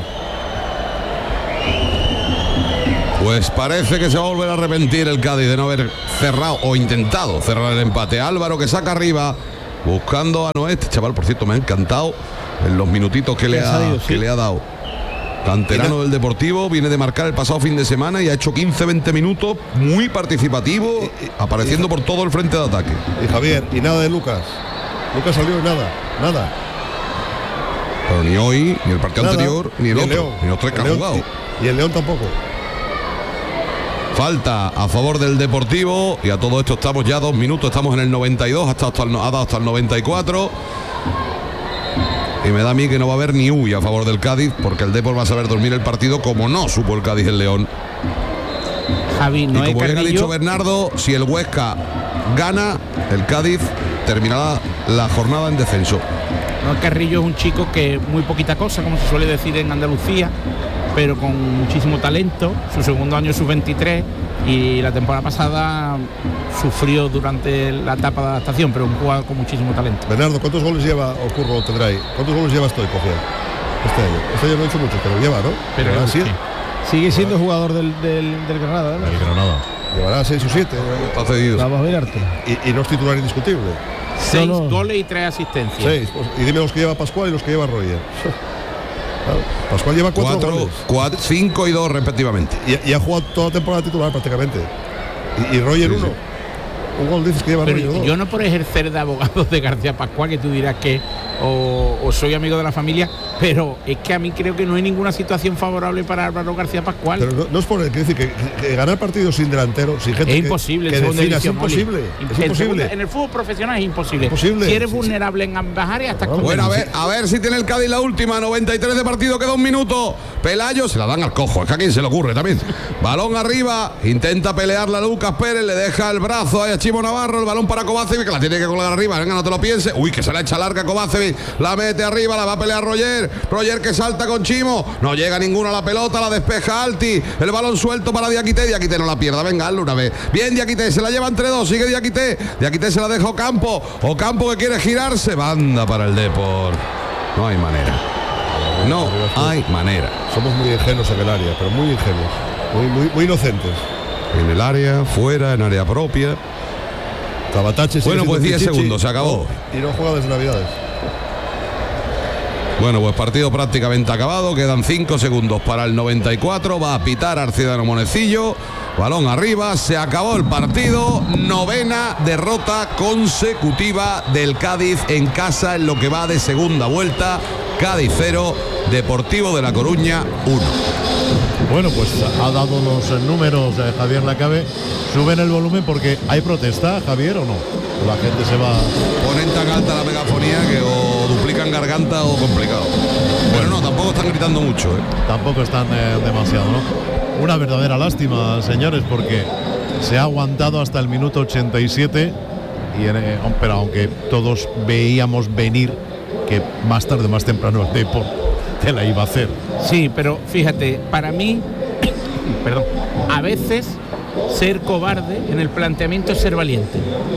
Pues parece que se va a volver a arrepentir el Cádiz de no haber cerrado o intentado cerrar el empate. Álvaro, que saca arriba, buscando a Noé. Este chaval, por cierto, me ha encantado en los minutitos que le ha dado. Canterano del Deportivo, viene de marcar el pasado fin de semana y ha hecho 15-20 minutos, muy participativo, apareciendo por todo el frente de ataque. Y Javier, y nada de Lucas. Lucas salió nada. Pero ni hoy, ni el partido anterior, ni el otro, León, ni los 3 que ha jugado. Y el León tampoco. Falta a favor del Deportivo y a todo esto estamos ya 2 minutos, estamos en el 92, ha dado hasta el 94. Y me da a mí que no va a haber ni a favor del Cádiz, porque el Depor va a saber dormir el partido como no supo el Cádiz el León. Javi, no, y como bien ha dicho Bernardo, si el Huesca gana, el Cádiz terminará la jornada en descenso. No, Carrillo es un chico que muy poquita cosa, como se suele decir en Andalucía, pero con muchísimo talento. Su segundo año sub-23 y la temporada pasada sufrió durante la etapa de adaptación, pero un jugador con muchísimo talento. Bernardo, ¿cuántos goles lleva Ocurro tendrá ahí? ¿Cuántos goles lleva Stoico este año no ha hecho mucho, pero lleva, ¿no? Pero ¿sí? Sigue siendo jugador del Granada, ¿no? El Granada. Llevará 6 o 7. Está cedido. Vamos a mirarte. Y no es titular indiscutible. 6 goles y 3 asistencias. 6. Y dime los que lleva Pascual y los que lleva Roger. Claro, Pascual lleva 4 goles. 5 y 2 respectivamente. Y ha jugado toda la temporada titular prácticamente. Y Roger 1. Un gol dices que lleva Roger 2. Yo no por ejercer de abogado de García Pascual, que tú dirás que o soy amigo de la familia, pero es que a mí creo que no hay ninguna situación favorable para Álvaro García Pascual. Pero no es por él, quiero decir que ganar partidos sin delantero, sin gente es imposible, que defina, es imposible. En el fútbol profesional es imposible. Si eres vulnerable en ambas áreas, hasta bueno, a ver si tiene el Cádiz la última, 93 de partido, queda 1 minuto. Pelayo se la dan al cojo, es que a quien se le ocurre también. Balón arriba, intenta pelearla Lucas Pérez, le deja el brazo a Chimo Navarro, el balón para Kovacevic, que la tiene que colgar arriba, venga, no te lo pienses. Uy, que se la echa larga Kovacevic, la mete arriba, la va a pelear Roger que salta con Chimo, no llega ninguno a la pelota, la despeja Alti, el balón suelto para Diakité no la pierda, venga, hazlo una vez. Bien Diakité, se la lleva entre 2, sigue Diakité se la deja Ocampo que quiere girarse, banda para el Depor. No hay manera. No hay manera. Somos muy ingenuos en el área, pero muy ingenuos, muy inocentes. En el área, fuera, en área propia. Tabatache. Bueno, pues 10 segundos, se acabó. Y no juega desde Navidades. Bueno, pues partido prácticamente acabado, quedan 5 segundos para el 94, va a pitar Arcidiano Monecillo, balón arriba, se acabó el partido, 9ª derrota consecutiva del Cádiz en casa en lo que va de segunda vuelta, Cádiz 0, Deportivo de La Coruña 1. Bueno, pues ha dado los números de Javier Lacabe. ¿Suben el volumen porque hay protesta, Javier, o no? La gente se va... Ponen tan alta la megafonía que o duplican garganta o complicado. Pero no, tampoco están gritando mucho, ¿eh? Tampoco están demasiado, ¿no? Una verdadera lástima, señores, porque se ha aguantado hasta el minuto 87 pero aunque todos veíamos venir que más tarde, más temprano el Depor te la iba a hacer. Sí, pero fíjate, para mí, perdón, a veces ser cobarde en el planteamiento es ser valiente.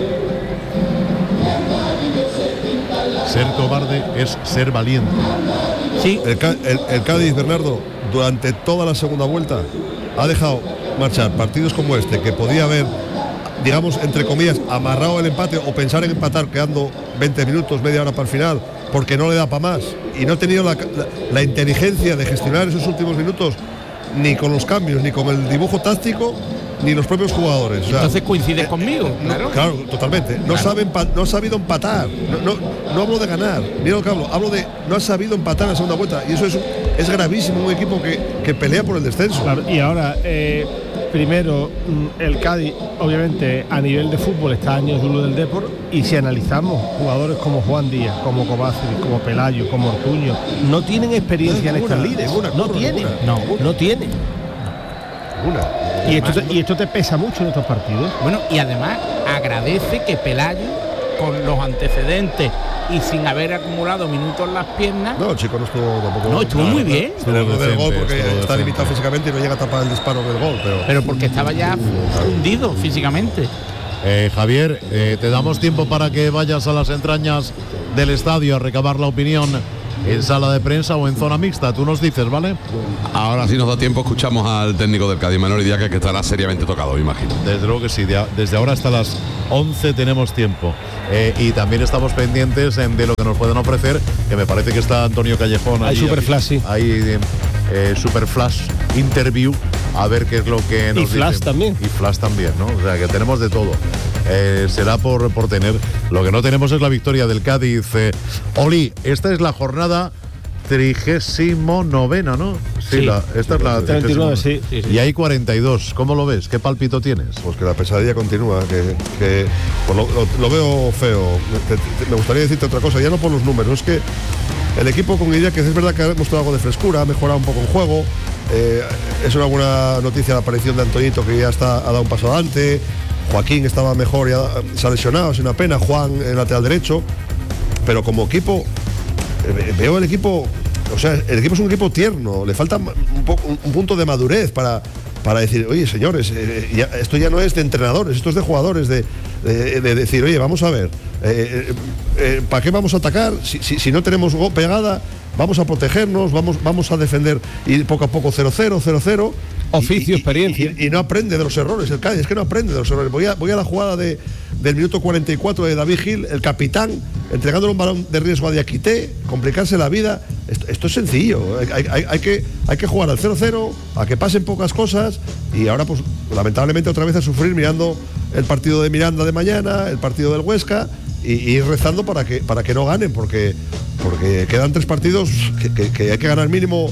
Ser cobarde es ser valiente. Sí. El Cádiz, Bernardo, durante toda la segunda vuelta ha dejado marchar partidos como este, que podía haber, digamos, entre comillas, amarrado el empate o pensar en empatar quedando 20 minutos, media hora para el final, porque no le da para más. Y no ha tenido la inteligencia de gestionar esos últimos minutos ni con los cambios, ni con el dibujo táctico, ni los propios jugadores. O sea, entonces coincides conmigo, claro. Claro, totalmente. No ha sabido empatar. No hablo de ganar. Mira lo que hablo de no ha sabido empatar en la segunda vuelta. Y eso es gravísimo, un equipo que pelea por el descenso. Claro, y ahora, primero, el Cádiz, obviamente, a nivel de fútbol está a años luz del Depor, y si analizamos jugadores como Juan Díaz, como Kovacevic, como Pelayo, como Ortuño, no tienen experiencia en estas lides. No tienen. Y esto te pesa mucho en estos partidos. Bueno, y además agradece que Pelayo, con los antecedentes y sin haber acumulado minutos en las piernas. No, el chico no estuvo tampoco. No, estuvo muy bien. Estuvo del gol porque está limitado físicamente y no llega a tapar el disparo del gol. Pero porque estaba ya hundido físicamente. Javier, te damos tiempo para que vayas a las entrañas del estadio a recabar la opinión en sala de prensa o en zona mixta. Tú nos dices, ¿vale? Ahora sí nos da tiempo, escuchamos al técnico del Cádiz, Manuel Idiáquez, que estará seriamente tocado, me imagino. Desde luego que sí, desde ahora hasta las 11 tenemos tiempo. Y también estamos pendientes de lo que nos pueden ofrecer, que me parece que está Antonio Callejón. Hay Superflash, sí. Hay Superflash Interview, a ver qué es lo que nos dicen. Flash también. Y Flash también, ¿no? O sea, que tenemos de todo. Será por tener. Lo que no tenemos es la victoria del Cádiz. Oli, esta es la jornada 39, ¿no? Sí, esta es la 39, sí. Y hay 42. ¿Cómo lo ves? ¿Qué pálpito tienes? Pues que la pesadilla continúa, que pues lo veo feo. Me gustaría decirte otra cosa, ya no por los números, es que el equipo con idea que es verdad que ha mostrado algo de frescura, ha mejorado un poco el juego. Es una buena noticia la aparición de Antoñito, que ya ha dado un paso adelante. Joaquín estaba mejor, ya se ha lesionado, es una pena. Juan, el lateral derecho. Pero como equipo, veo el equipo, o sea, el equipo es un equipo tierno, le falta un punto de madurez para decir, oye, señores, esto ya no es de entrenadores, esto es de jugadores, de decir, oye, vamos a ver, ¿para qué vamos a atacar? Si no tenemos pegada, vamos a protegernos, vamos a defender, y poco a poco 0-0, 0-0. Oficio, experiencia. Y no aprende de los errores, el Cádiz, es que no aprende de los errores. Voy a la jugada del minuto 44 de David Gil, el capitán, entregándole un balón de riesgo a Diakité, complicarse la vida. Esto es sencillo, hay que jugar al 0-0, a que pasen pocas cosas, y ahora pues lamentablemente otra vez a sufrir mirando el partido de Miranda de mañana, el partido del Huesca, y ir rezando para que no ganen, porque quedan 3 partidos que hay que ganar mínimo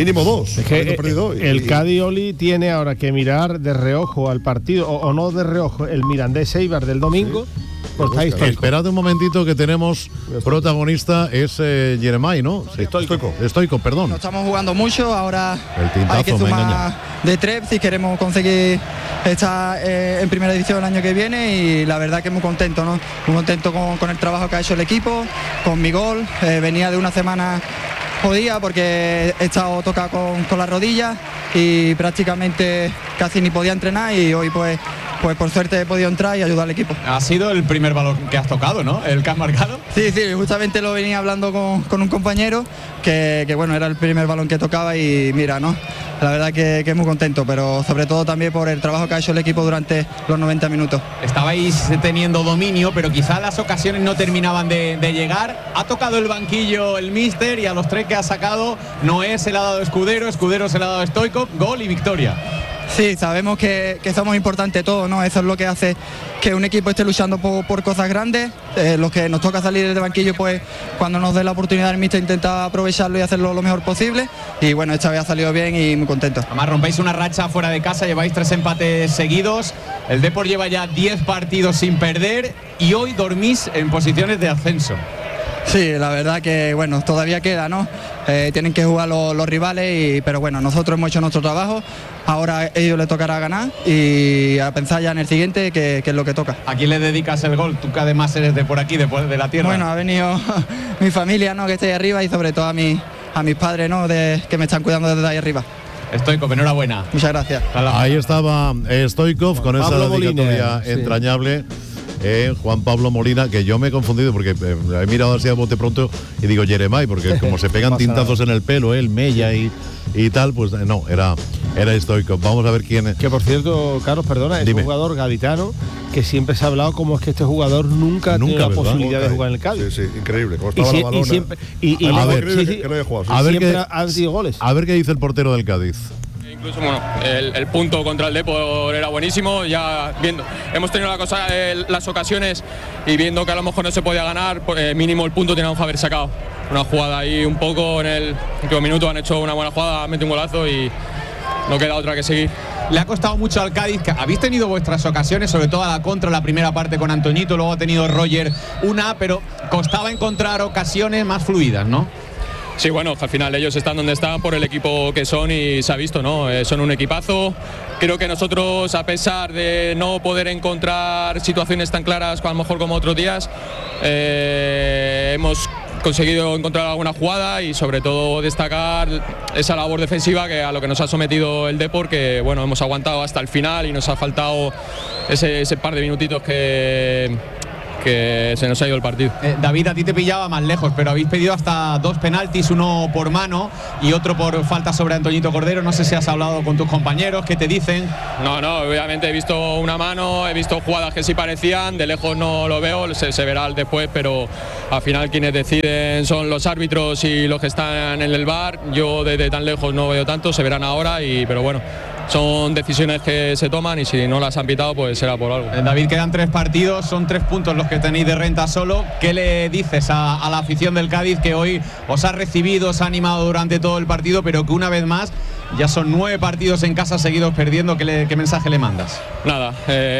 2. Es que el Cádiz, Oli, tiene ahora que mirar de reojo al partido, o no de reojo, el Mirandés Eibar del domingo. Sí. Pues está histórico. Esperad un momentito, que tenemos protagonista, es Jeremai, ¿no? Sí, Stoico, perdón. No estamos jugando mucho, ahora el tintazo, hay que sumar de 3 si queremos conseguir estar en primera división el año que viene, y la verdad que muy contento, ¿no? Muy contento con el trabajo que ha hecho el equipo, con mi gol. Venía de una semana jodida porque he estado tocado con la rodilla y prácticamente casi ni podía entrenar, y hoy pues por suerte he podido entrar y ayudar al equipo. Ha sido el primer balón que has tocado, ¿no? El que has marcado. Sí, justamente lo venía hablando con un compañero que bueno, era el primer balón que tocaba, y mira, ¿no? La verdad que muy contento, pero sobre todo también por el trabajo que ha hecho el equipo durante los 90 minutos. Estabais teniendo dominio, pero quizá las ocasiones no terminaban de llegar. Ha tocado el banquillo el míster, y a los 3 que ha sacado, Noé se le ha dado Escudero se le ha dado Stoico, gol y victoria. Sí, sabemos que somos importantes todos, ¿no? Eso es lo que hace que un equipo esté luchando por cosas grandes. Los que nos toca salir del banquillo, pues cuando nos dé la oportunidad el míster intenta aprovecharlo y hacerlo lo mejor posible. Y bueno, esta vez ha salido bien y muy contento. Además rompéis una racha fuera de casa, lleváis 3 empates seguidos. El Depor lleva ya 10 partidos sin perder, y hoy dormís en posiciones de ascenso. Sí, la verdad que bueno, todavía queda, ¿no? Tienen que jugar los rivales, pero bueno, nosotros hemos hecho nuestro trabajo. Ahora a ellos les tocará ganar y a pensar ya en el siguiente, que es lo que toca. ¿A quién le dedicas el gol? Tú que además eres de por aquí, de la tierra. Bueno, ha venido mi familia, ¿no? Que está ahí arriba, y sobre todo a mis padres, ¿no? Que me están cuidando desde ahí arriba. Stoico, enhorabuena. Muchas gracias. Ahí estaba Stoico con esa dedicatoria entrañable. Juan Pablo Molina, que yo me he confundido porque he mirado así a bote pronto y digo Jeremai, porque como se pegan tintazos en el pelo, el Mella y tal, pues no, era Stoico. Vamos a ver quién es. Que por cierto, Carlos, perdona, es un jugador gaditano que siempre se ha hablado como es que este jugador nunca tiene la posibilidad de jugar en el Cádiz. Sí, increíble. Como estaba la balona. A ver qué dice el portero del Cádiz. Incluso, bueno, el punto contra el Depor era buenísimo, ya viendo, hemos tenido las ocasiones y viendo que a lo mejor no se podía ganar, mínimo el punto teníamos que haber sacado. Una jugada ahí un poco en el último minuto, han hecho una buena jugada, mete un golazo y no queda otra que seguir. Le ha costado mucho al Cádiz. Habéis tenido vuestras ocasiones, sobre todo a la contra, la primera parte con Antoñito, luego ha tenido Roger una, pero costaba encontrar ocasiones más fluidas, ¿no? Sí, bueno, al final ellos están donde están por el equipo que son y se ha visto, ¿no? Son un equipazo. Creo que nosotros, a pesar de no poder encontrar situaciones tan claras a lo mejor como otros días, hemos conseguido encontrar alguna jugada y sobre todo destacar esa labor defensiva que a lo que nos ha sometido el Depor, que bueno, hemos aguantado hasta el final y nos ha faltado ese par de minutitos que se nos ha ido el partido. David, a ti te pillaba más lejos, pero habéis pedido hasta 2 penaltis, uno por mano y otro por falta sobre Antoñito Cordero. No sé si has hablado con tus compañeros, ¿qué te dicen? No, obviamente he visto una mano, he visto jugadas que sí parecían, de lejos no lo veo, se verá después, pero al final quienes deciden son los árbitros y los que están en el VAR. Yo desde tan lejos no veo tanto, se verán ahora, pero bueno, son decisiones que se toman y si no las han pitado pues será por algo. David, quedan 3 partidos, son 3 puntos los que tenéis de renta solo. ¿Qué le dices a la afición del Cádiz, que hoy os ha recibido, os ha animado durante todo el partido, pero que una vez más ya son 9 partidos en casa seguidos perdiendo? ¿Qué mensaje le mandas? Nada,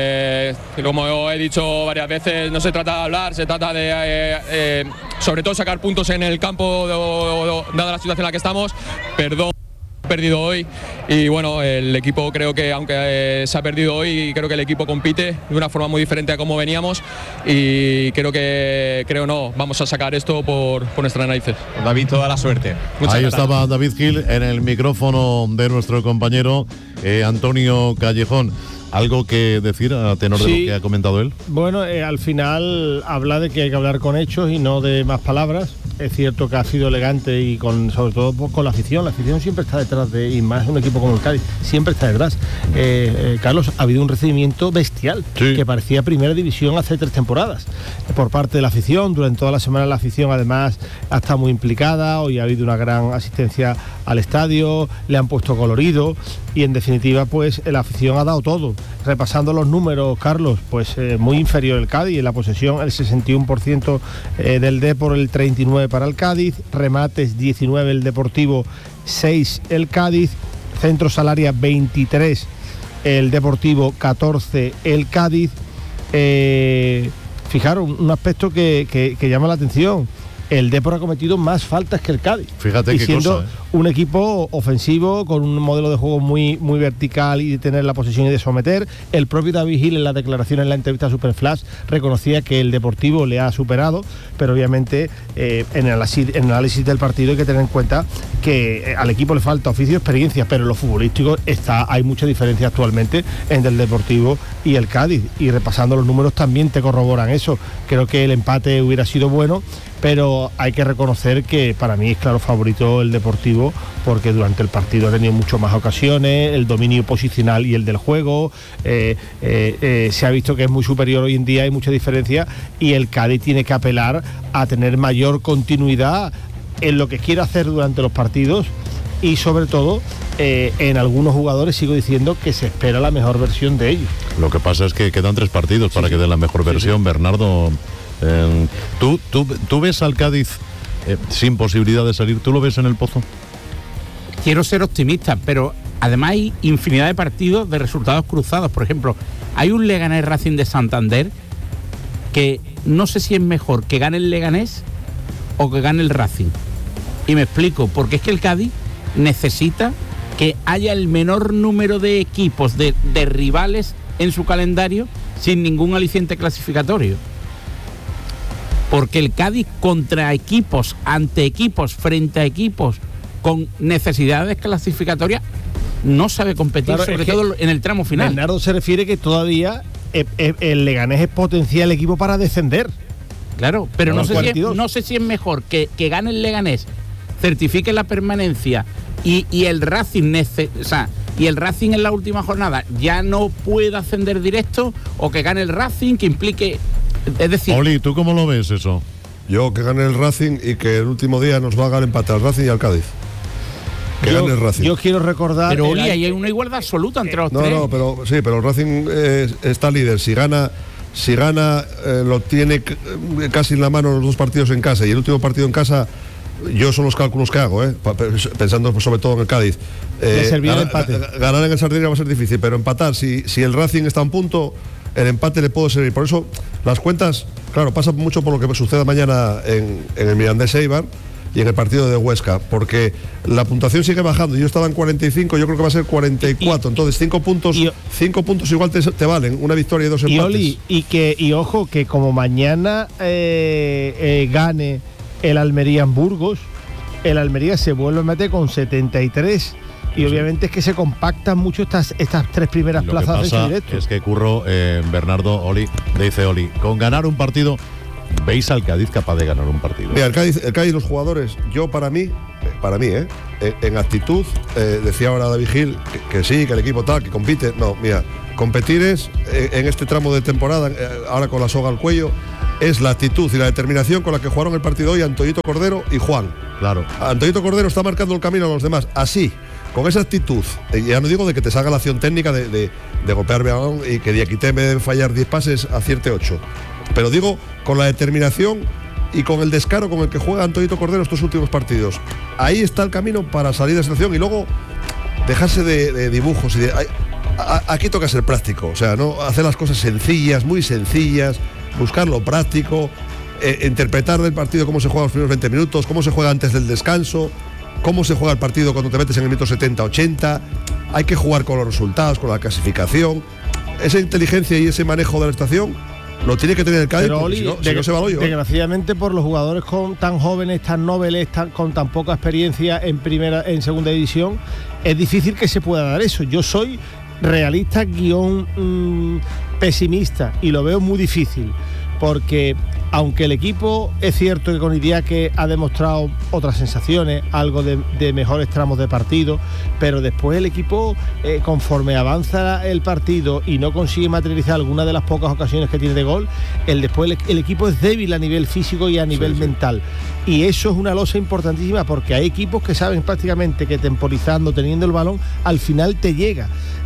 como he dicho varias veces, no se trata de hablar, se trata de sobre todo sacar puntos en el campo dada la situación en la que estamos. Perdón, perdido hoy y bueno, el equipo creo que aunque se ha perdido hoy, creo que el equipo compite de una forma muy diferente a como veníamos y vamos a sacar esto por nuestras narices. David, toda la suerte. Ahí estaba David Gil en el micrófono de nuestro compañero Antonio Callejón. ¿Algo que decir a tenor de lo que ha comentado él? Bueno, al final habla de que hay que hablar con hechos y no de más palabras. Es cierto que ha sido elegante y sobre todo con la afición. La afición siempre está detrás y más un equipo como el Cádiz, siempre está detrás. Carlos, ha habido un recibimiento bestial, que parecía primera división hace 3 temporadas, por parte de la afición. Durante toda la semana la afición además ha estado muy implicada. Hoy ha habido una gran asistencia al estadio, le han puesto colorido y en definitiva pues la afición ha dado todo. Repasando los números, Carlos, pues muy inferior el Cádiz, en la posesión el 61% del Depor, el 39% para el Cádiz, remates 19 el Deportivo, 6 el Cádiz, centros al área 23 el Deportivo, 14 el Cádiz. Fijaros, un aspecto que llama la atención: el Depor ha cometido más faltas que el Cádiz. Fíjate y qué siendo cosa, un equipo ofensivo con un modelo de juego muy, muy vertical y de tener la posesión y de someter. El propio David Gil en la declaración en la entrevista a Superflash reconocía que el Deportivo le ha superado, pero obviamente en el análisis del partido hay que tener en cuenta que al equipo le falta oficio y experiencia, pero en lo futbolístico hay mucha diferencia actualmente entre el Deportivo y el Cádiz, y repasando los números también te corroboran eso. Creo que el empate hubiera sido bueno, pero hay que reconocer que para mí es claro favorito el Deportivo, porque durante el partido ha tenido mucho más ocasiones, el dominio posicional y el del juego, se ha visto que es muy superior hoy en día, hay mucha diferencia, y el Cádiz tiene que apelar a tener mayor continuidad en lo que quiera hacer durante los partidos y sobre todo en algunos jugadores sigo diciendo que se espera la mejor versión de ellos. Lo que pasa es que quedan 3 partidos para que den la mejor versión, Bernardo. ¿Tú ves al Cádiz sin posibilidad de salir? ¿Tú lo ves en el pozo? Quiero ser optimista, pero además hay infinidad de partidos de resultados cruzados. Por ejemplo, hay un Leganés Racing de Santander que no sé si es mejor que gane el Leganés o que gane el Racing. Y me explico, porque es que el Cádiz necesita que haya el menor número de equipos, de rivales en su calendario sin ningún aliciente clasificatorio. Porque el Cádiz contra equipos, ante equipos, frente a equipos con necesidades clasificatorias, no sabe competir, claro, sobre todo en el tramo final. Bernardo se refiere que todavía el Leganés es potencial equipo para descender. Claro, pero no sé si es mejor que gane el Leganés, certifique la permanencia y el Racing y el Racing en la última jornada ya no pueda ascender directo, o que gane el Racing, que implique... Es decir, Oli, ¿tú cómo lo ves eso? Yo que gane el Racing y que el último día nos va a dar empate al Racing y al Cádiz. que gane el Racing. Yo quiero recordar. Pero Oli, ahí hay una igualdad absoluta entre los tres. No, pero el Racing está líder. Si gana lo tiene casi en la mano los dos partidos en casa, y el último partido en casa, yo son los cálculos que hago, pensando sobre todo en el Cádiz. Servía el empate. Ganar en el Sardinero va a ser difícil, pero empatar, si el Racing está a un punto, el empate le puede servir. Por eso las cuentas, claro, pasa mucho por lo que suceda mañana en el Mirandés Eibar y en el partido de Huesca, porque la puntuación sigue bajando. Yo estaba en 45, yo creo que va a ser 44. Entonces 5 puntos igual te valen, una victoria y 2 empates. Oli, y ojo, que como mañana gane el Almería en Burgos, el Almería se vuelve a meter con 73. Y obviamente es que se compactan mucho estas tres primeras plazas de directo. Es que Curro, Bernardo, Oli, dice Oli, con ganar un partido, ¿veis al Cádiz capaz de ganar un partido? Mira, el Cádiz, los jugadores, yo para mí, en actitud, decía ahora David Gil que sí, que el equipo tal, que compite. No, mira, competir es, en este tramo de temporada, ahora con la soga al cuello, es la actitud y la determinación con la que jugaron el partido hoy Antoñito Cordero y Juan. Claro. Antoñito Cordero está marcando el camino a los demás, así, con esa actitud. Ya no digo de que te salga la acción técnica de golpear balón y que Diakité, en vez de fallar 10 pases, acierte 8. Pero digo, con la determinación y con el descaro con el que juega Antoñito Cordero estos últimos partidos. Ahí está el camino para salir de esa situación, y luego dejarse de dibujos. Aquí toca ser práctico, o sea, no hacer las cosas sencillas, muy sencillas, buscar lo práctico, interpretar del partido cómo se juega los primeros 20 minutos, cómo se juega antes del descanso, cómo se juega el partido cuando te metes en el minuto 70-80. Hay que jugar con los resultados, con la clasificación. Esa inteligencia y ese manejo de la estación lo tiene que tener el Cádiz, porque si no se va al hoyo. Desgraciadamente, por los jugadores tan jóvenes, tan nobles, con tan poca experiencia en segunda división, es difícil que se pueda dar eso. Yo soy realista pesimista y lo veo muy difícil, porque aunque el equipo es cierto que con Idiáquez ha demostrado otras sensaciones, algo de mejores tramos de partido, pero después el equipo, conforme avanza el partido y no consigue materializar alguna de las pocas ocasiones que tiene de gol, el equipo es débil a nivel físico y a nivel mental. Y eso es una losa importantísima, porque hay equipos que saben prácticamente que temporizando, teniendo el balón, al final te llega.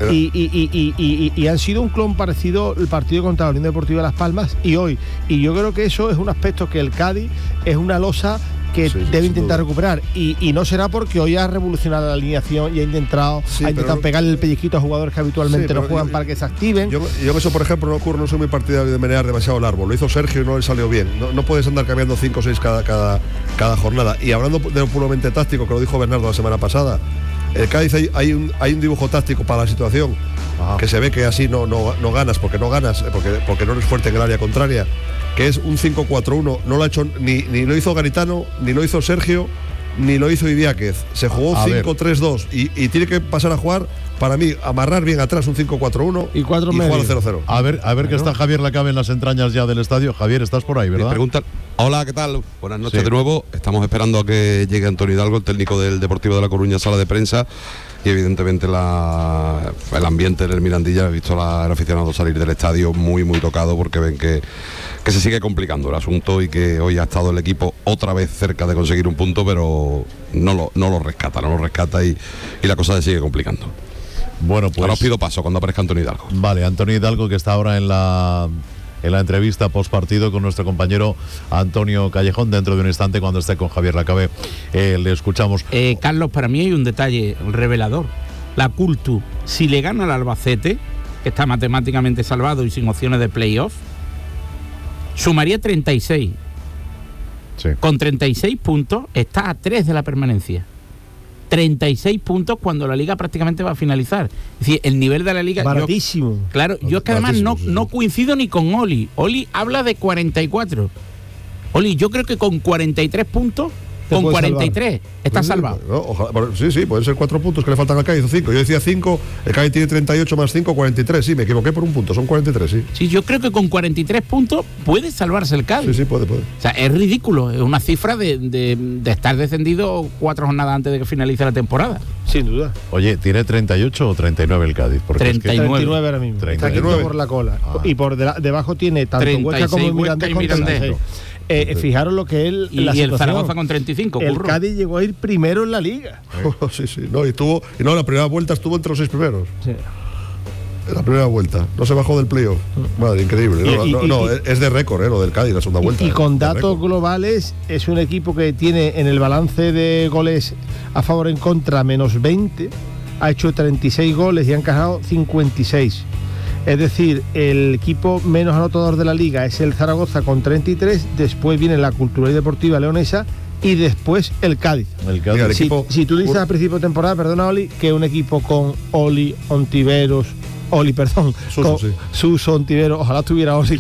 Y han sido un clon parecido el partido contra la Unión Deportiva Las Palmas y hoy. Y yo creo que eso es un aspecto que el Cádiz es una losa que debe intentar recuperar, y no será porque hoy ha revolucionado la alineación y ha intentado pegarle el pellizquito a jugadores que habitualmente no juegan para que se activen. Yo eso, por ejemplo, no soy muy partidario de menear demasiado el árbol. Lo hizo Sergio y no le salió bien. No puedes andar cambiando 5 o 6 cada jornada. Y hablando de lo puramente táctico, que lo dijo Bernardo la semana pasada, el Cádiz hay un dibujo táctico para la situación. Ajá. Que se ve que así no ganas, porque no eres fuerte en el área contraria, que es un 5-4-1. No lo ha hecho ni lo hizo Garitano, ni lo hizo Sergio, ni lo hizo Idiáquez. Se jugó 5-3-2 y tiene que pasar a jugar, para mí, amarrar bien atrás un 5-4-1 y jugar 0-0. A ver que está Javier Lacabe en las entrañas ya del estadio. Javier, estás por ahí, ¿verdad? Hola, ¿qué tal? Buenas noches de nuevo. Estamos esperando a que llegue Antonio Hidalgo, el técnico del Deportivo de La Coruña, sala de prensa. Y evidentemente el ambiente en el Mirandilla, he visto al aficionado salir del estadio muy tocado, porque ven que se sigue complicando el asunto y que hoy ha estado el equipo otra vez cerca de conseguir un punto, pero no lo rescata y la cosa se sigue complicando. Bueno, pues ahora os pido paso cuando aparezca Antonio Hidalgo. Vale, Antonio Hidalgo, que está ahora en la entrevista post partido con nuestro compañero Antonio Callejón. Dentro de un instante, cuando esté con Javier Lacabe, le escuchamos. Carlos, para mí hay un detalle revelador. La Cultu, si le gana al Albacete, que está matemáticamente salvado y sin opciones de playoff, sumaría 36. Sí. Con 36 puntos está a 3 de la permanencia. 36 puntos cuando la liga prácticamente va a finalizar. Es decir, el nivel de la liga... Baratísimo. Yo es que además no coincido ni con Oli. Oli habla de 44. Oli, yo creo que con 43 puntos, con 43, salvar. Está salvado. Ojalá, sí, pueden ser 4 puntos que le faltan al Cádiz, o 5. Yo decía 5, el Cádiz tiene 38 más 5, 43. Sí, me equivoqué por un punto, son 43, sí. Sí, yo creo que con 43 puntos puede salvarse el Cádiz. Sí, puede. O sea, es ridículo, es una cifra de estar descendido 4 jornadas antes de que finalice la temporada. Sin duda. Oye, ¿tiene 38 o 39 el Cádiz? Porque 39 ahora mismo. 39. Está quinto por la cola. Y por debajo tiene tanto Huesca como el Mirandés con 36. Fijaros lo que es y el Zaragoza con 35. El Cádiz llegó a ir primero en la liga. Sí. No, la primera vuelta estuvo entre los 6 primeros. Sí. La primera vuelta, no se bajó del playoff. Madre, increíble. Es de récord, lo del Cádiz, la segunda vuelta. Y con datos globales, es un equipo que tiene en el balance de goles a favor en contra menos 20, ha hecho 36 goles y ha encajado 56. Es decir, el equipo menos anotador de la liga es el Zaragoza con 33, después viene la Cultural y Deportiva Leonesa y después el Cádiz. Si tú dices a principio de temporada, perdona Oli, que un equipo con Suso, Ontivero, ojalá tuviera Oli.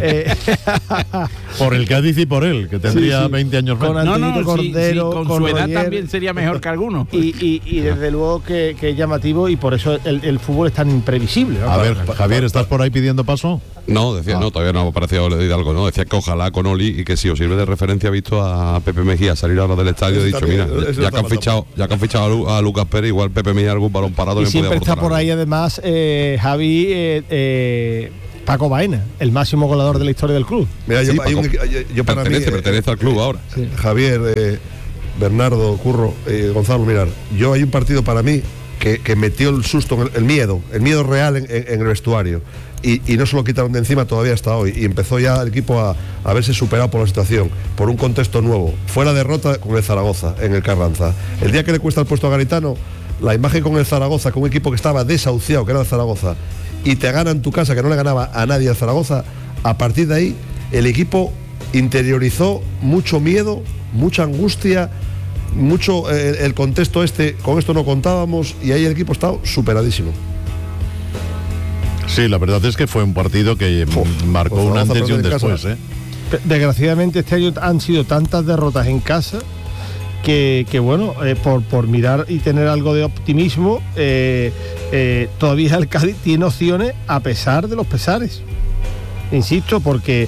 Por el Cádiz y por él, que tendría 20 años más. Con Cordero, con su edad también sería mejor que alguno. Y desde luego que es llamativo y por eso el fútbol es tan imprevisible, ¿no? A ver, Javier, ¿estás por ahí pidiendo paso? No, decía, no, todavía no me ha parecido algo, ¿no? Decía que ojalá con Oli y que si os sirve de referencia, ha visto a Pepe Mejía salir ahora del estadio y he dicho, mira, ya que han fichado a Lucas Pérez, igual Pepe Mejía algún balón parado. Y siempre está por ahí además Javi, Paco Baena, el máximo goleador de la historia del club. Mira, pertenece al club ahora. Sí. Javier, Bernardo, Curro, Gonzalo, mirad, hay un partido para mí que metió el susto, el miedo real en el vestuario. Y no se lo quitaron de encima todavía hasta hoy. Y empezó ya el equipo a verse superado por la situación, por un contexto nuevo. Fue la derrota con el Zaragoza en el Carranza. El día que le cuesta el puesto a Garitano, la imagen con el Zaragoza, con un equipo que estaba desahuciado, que era el Zaragoza, y te gana en tu casa, que no le ganaba a nadie al Zaragoza, a partir de ahí el equipo interiorizó mucho miedo, mucha angustia, mucho el contexto con esto no contábamos, y ahí el equipo está superadísimo. Sí, la verdad es que fue un partido que marcó un antes y un después. Desgraciadamente este año han sido tantas derrotas en casa que bueno, por mirar y tener algo de optimismo, todavía el Cádiz tiene opciones a pesar de los pesares. Insisto, porque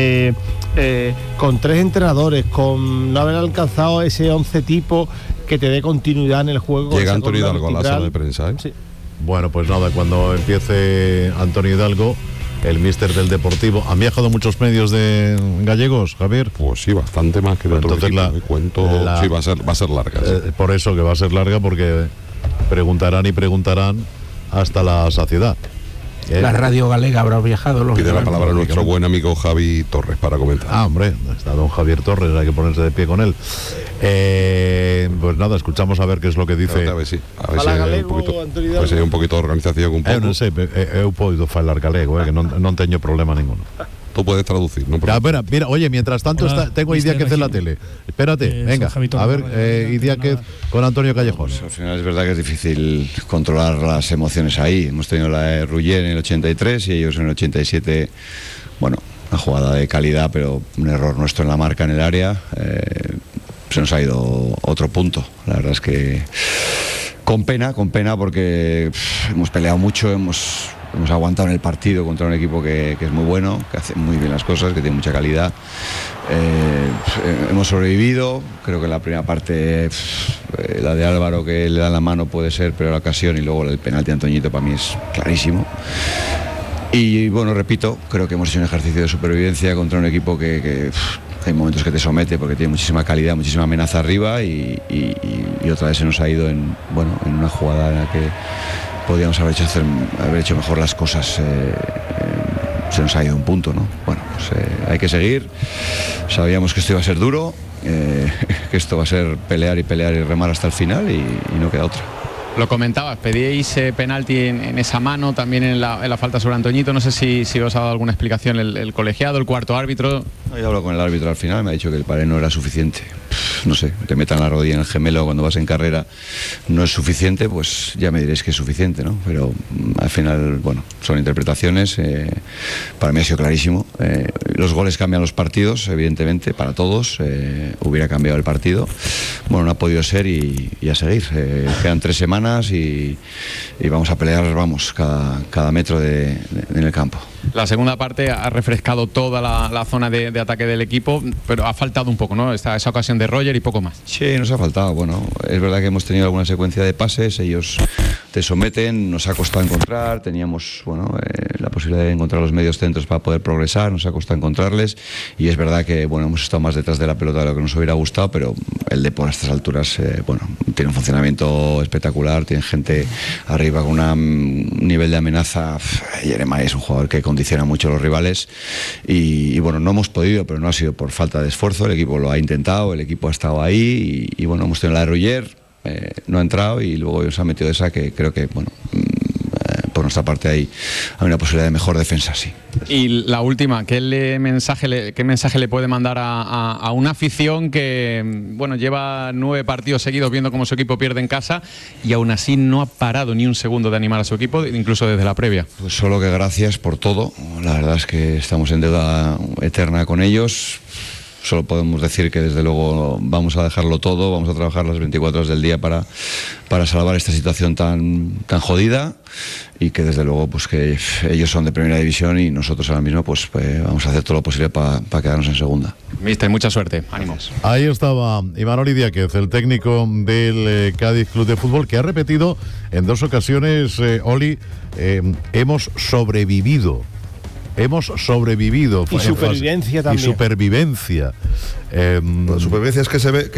con 3 entrenadores, con no haber alcanzado ese 11 tipo que te dé continuidad en el juego. Llega Antonio Hidalgo a la sala de prensa, Sí. Bueno, pues nada, cuando empiece Antonio Hidalgo, el míster del Deportivo. ¿Han viajado muchos medios de gallegos, Javier? Pues sí, bastante más que de otro equipo. Sí, va a ser larga. Sí. Por eso que va a ser larga, porque preguntarán hasta la saciedad. La radio galega habrá viajado. Pide la palabra a nuestro buen amigo Javi Torres para comentar. Hombre, está don Javier Torres, hay que ponerse de pie con él. Pues nada, escuchamos a ver qué es lo que dice. A ver si hay un poquito de organización. Un poco. No sé, he podido hablar galego, que no tengo problema ninguno. Tú puedes traducir, ¿no? Espera, mira, oye, mientras tanto tengo idea que hacer la tele. Espérate, venga, a ver, idea que con Antonio Callejón. Pues al final es verdad que es difícil controlar las emociones ahí. Hemos tenido la de Ruggier en el 83 y ellos en el 87. Bueno, una jugada de calidad, pero un error nuestro en la marca en el área. Se nos ha ido otro punto. La verdad es que con pena, porque hemos peleado mucho, hemos aguantado en el partido contra un equipo que es muy bueno, que hace muy bien las cosas, que tiene mucha calidad. Hemos sobrevivido. Creo que la primera parte, la de Álvaro, que le da la mano, puede ser, pero la ocasión, y luego el penalti de Antoñito para mí es clarísimo. Y bueno, repito, creo que hemos hecho un ejercicio de supervivencia contra un equipo que hay momentos que te somete porque tiene muchísima calidad, muchísima amenaza arriba, y otra vez se nos ha ido en una jugada en la que podíamos haber hecho mejor las cosas. Se nos ha ido un punto, ¿no? Bueno, pues hay que seguir. Sabíamos que esto iba a ser duro, que esto va a ser pelear y remar hasta el final, y no queda otra. Lo comentabas, pedíais penalti en esa mano, también en la falta sobre Antoñito. No sé si os ha dado alguna explicación el colegiado, el cuarto árbitro. Yo hablo con el árbitro al final, me ha dicho que el paré no era suficiente. No sé, te metan la rodilla en el gemelo cuando vas en carrera, no es suficiente, pues ya me diréis que es suficiente, ¿no? Pero al final, bueno, son interpretaciones. Para mí ha sido clarísimo. Los goles cambian los partidos, evidentemente, para todos. Hubiera cambiado el partido. Bueno, no ha podido ser, y a seguir. Quedan 3 semanas y vamos a pelear, cada metro en el campo. La segunda parte ha refrescado toda la zona de ataque del equipo, pero ha faltado un poco, ¿no? Esa ocasión de Roger, Roger y poco más. Sí, nos ha faltado. Bueno, es verdad que hemos tenido alguna secuencia de pases, ellos te someten, nos ha costado encontrar, teníamos la posibilidad de encontrar los medios centros para poder progresar, nos ha costado encontrarles, y es verdad que hemos estado más detrás de la pelota de lo que nos hubiera gustado, pero el Depor a estas alturas tiene un funcionamiento espectacular, tiene gente arriba con un nivel de amenaza. Jeremai es un jugador que condiciona mucho a los rivales y no hemos podido, pero no ha sido por falta de esfuerzo, el equipo lo ha intentado, el equipo ha estado ahí y hemos tenido la de Roger, no ha entrado y luego se ha metido esa que creo que por nuestra parte hay una posibilidad de mejor defensa, sí. Y la última, ¿qué mensaje le puede mandar a una afición que lleva 9 partidos seguidos viendo cómo su equipo pierde en casa y aún así no ha parado ni un segundo de animar a su equipo, incluso desde la previa? Pues solo que gracias por todo, la verdad es que estamos en deuda eterna con ellos. Solo podemos decir que desde luego vamos a dejarlo todo, vamos a trabajar las 24 horas del día para salvar esta situación tan jodida, y que desde luego pues que ellos son de primera división y nosotros ahora mismo pues vamos a hacer todo lo posible para quedarnos en segunda. Mister, mucha suerte, ánimos. Ahí estaba Imanol Idiáquez, el técnico del Cádiz Club de Fútbol, que ha repetido en 2 ocasiones, Oli, hemos sobrevivido. Y supervivencia también. Y supervivencia. La supervivencia es que se ve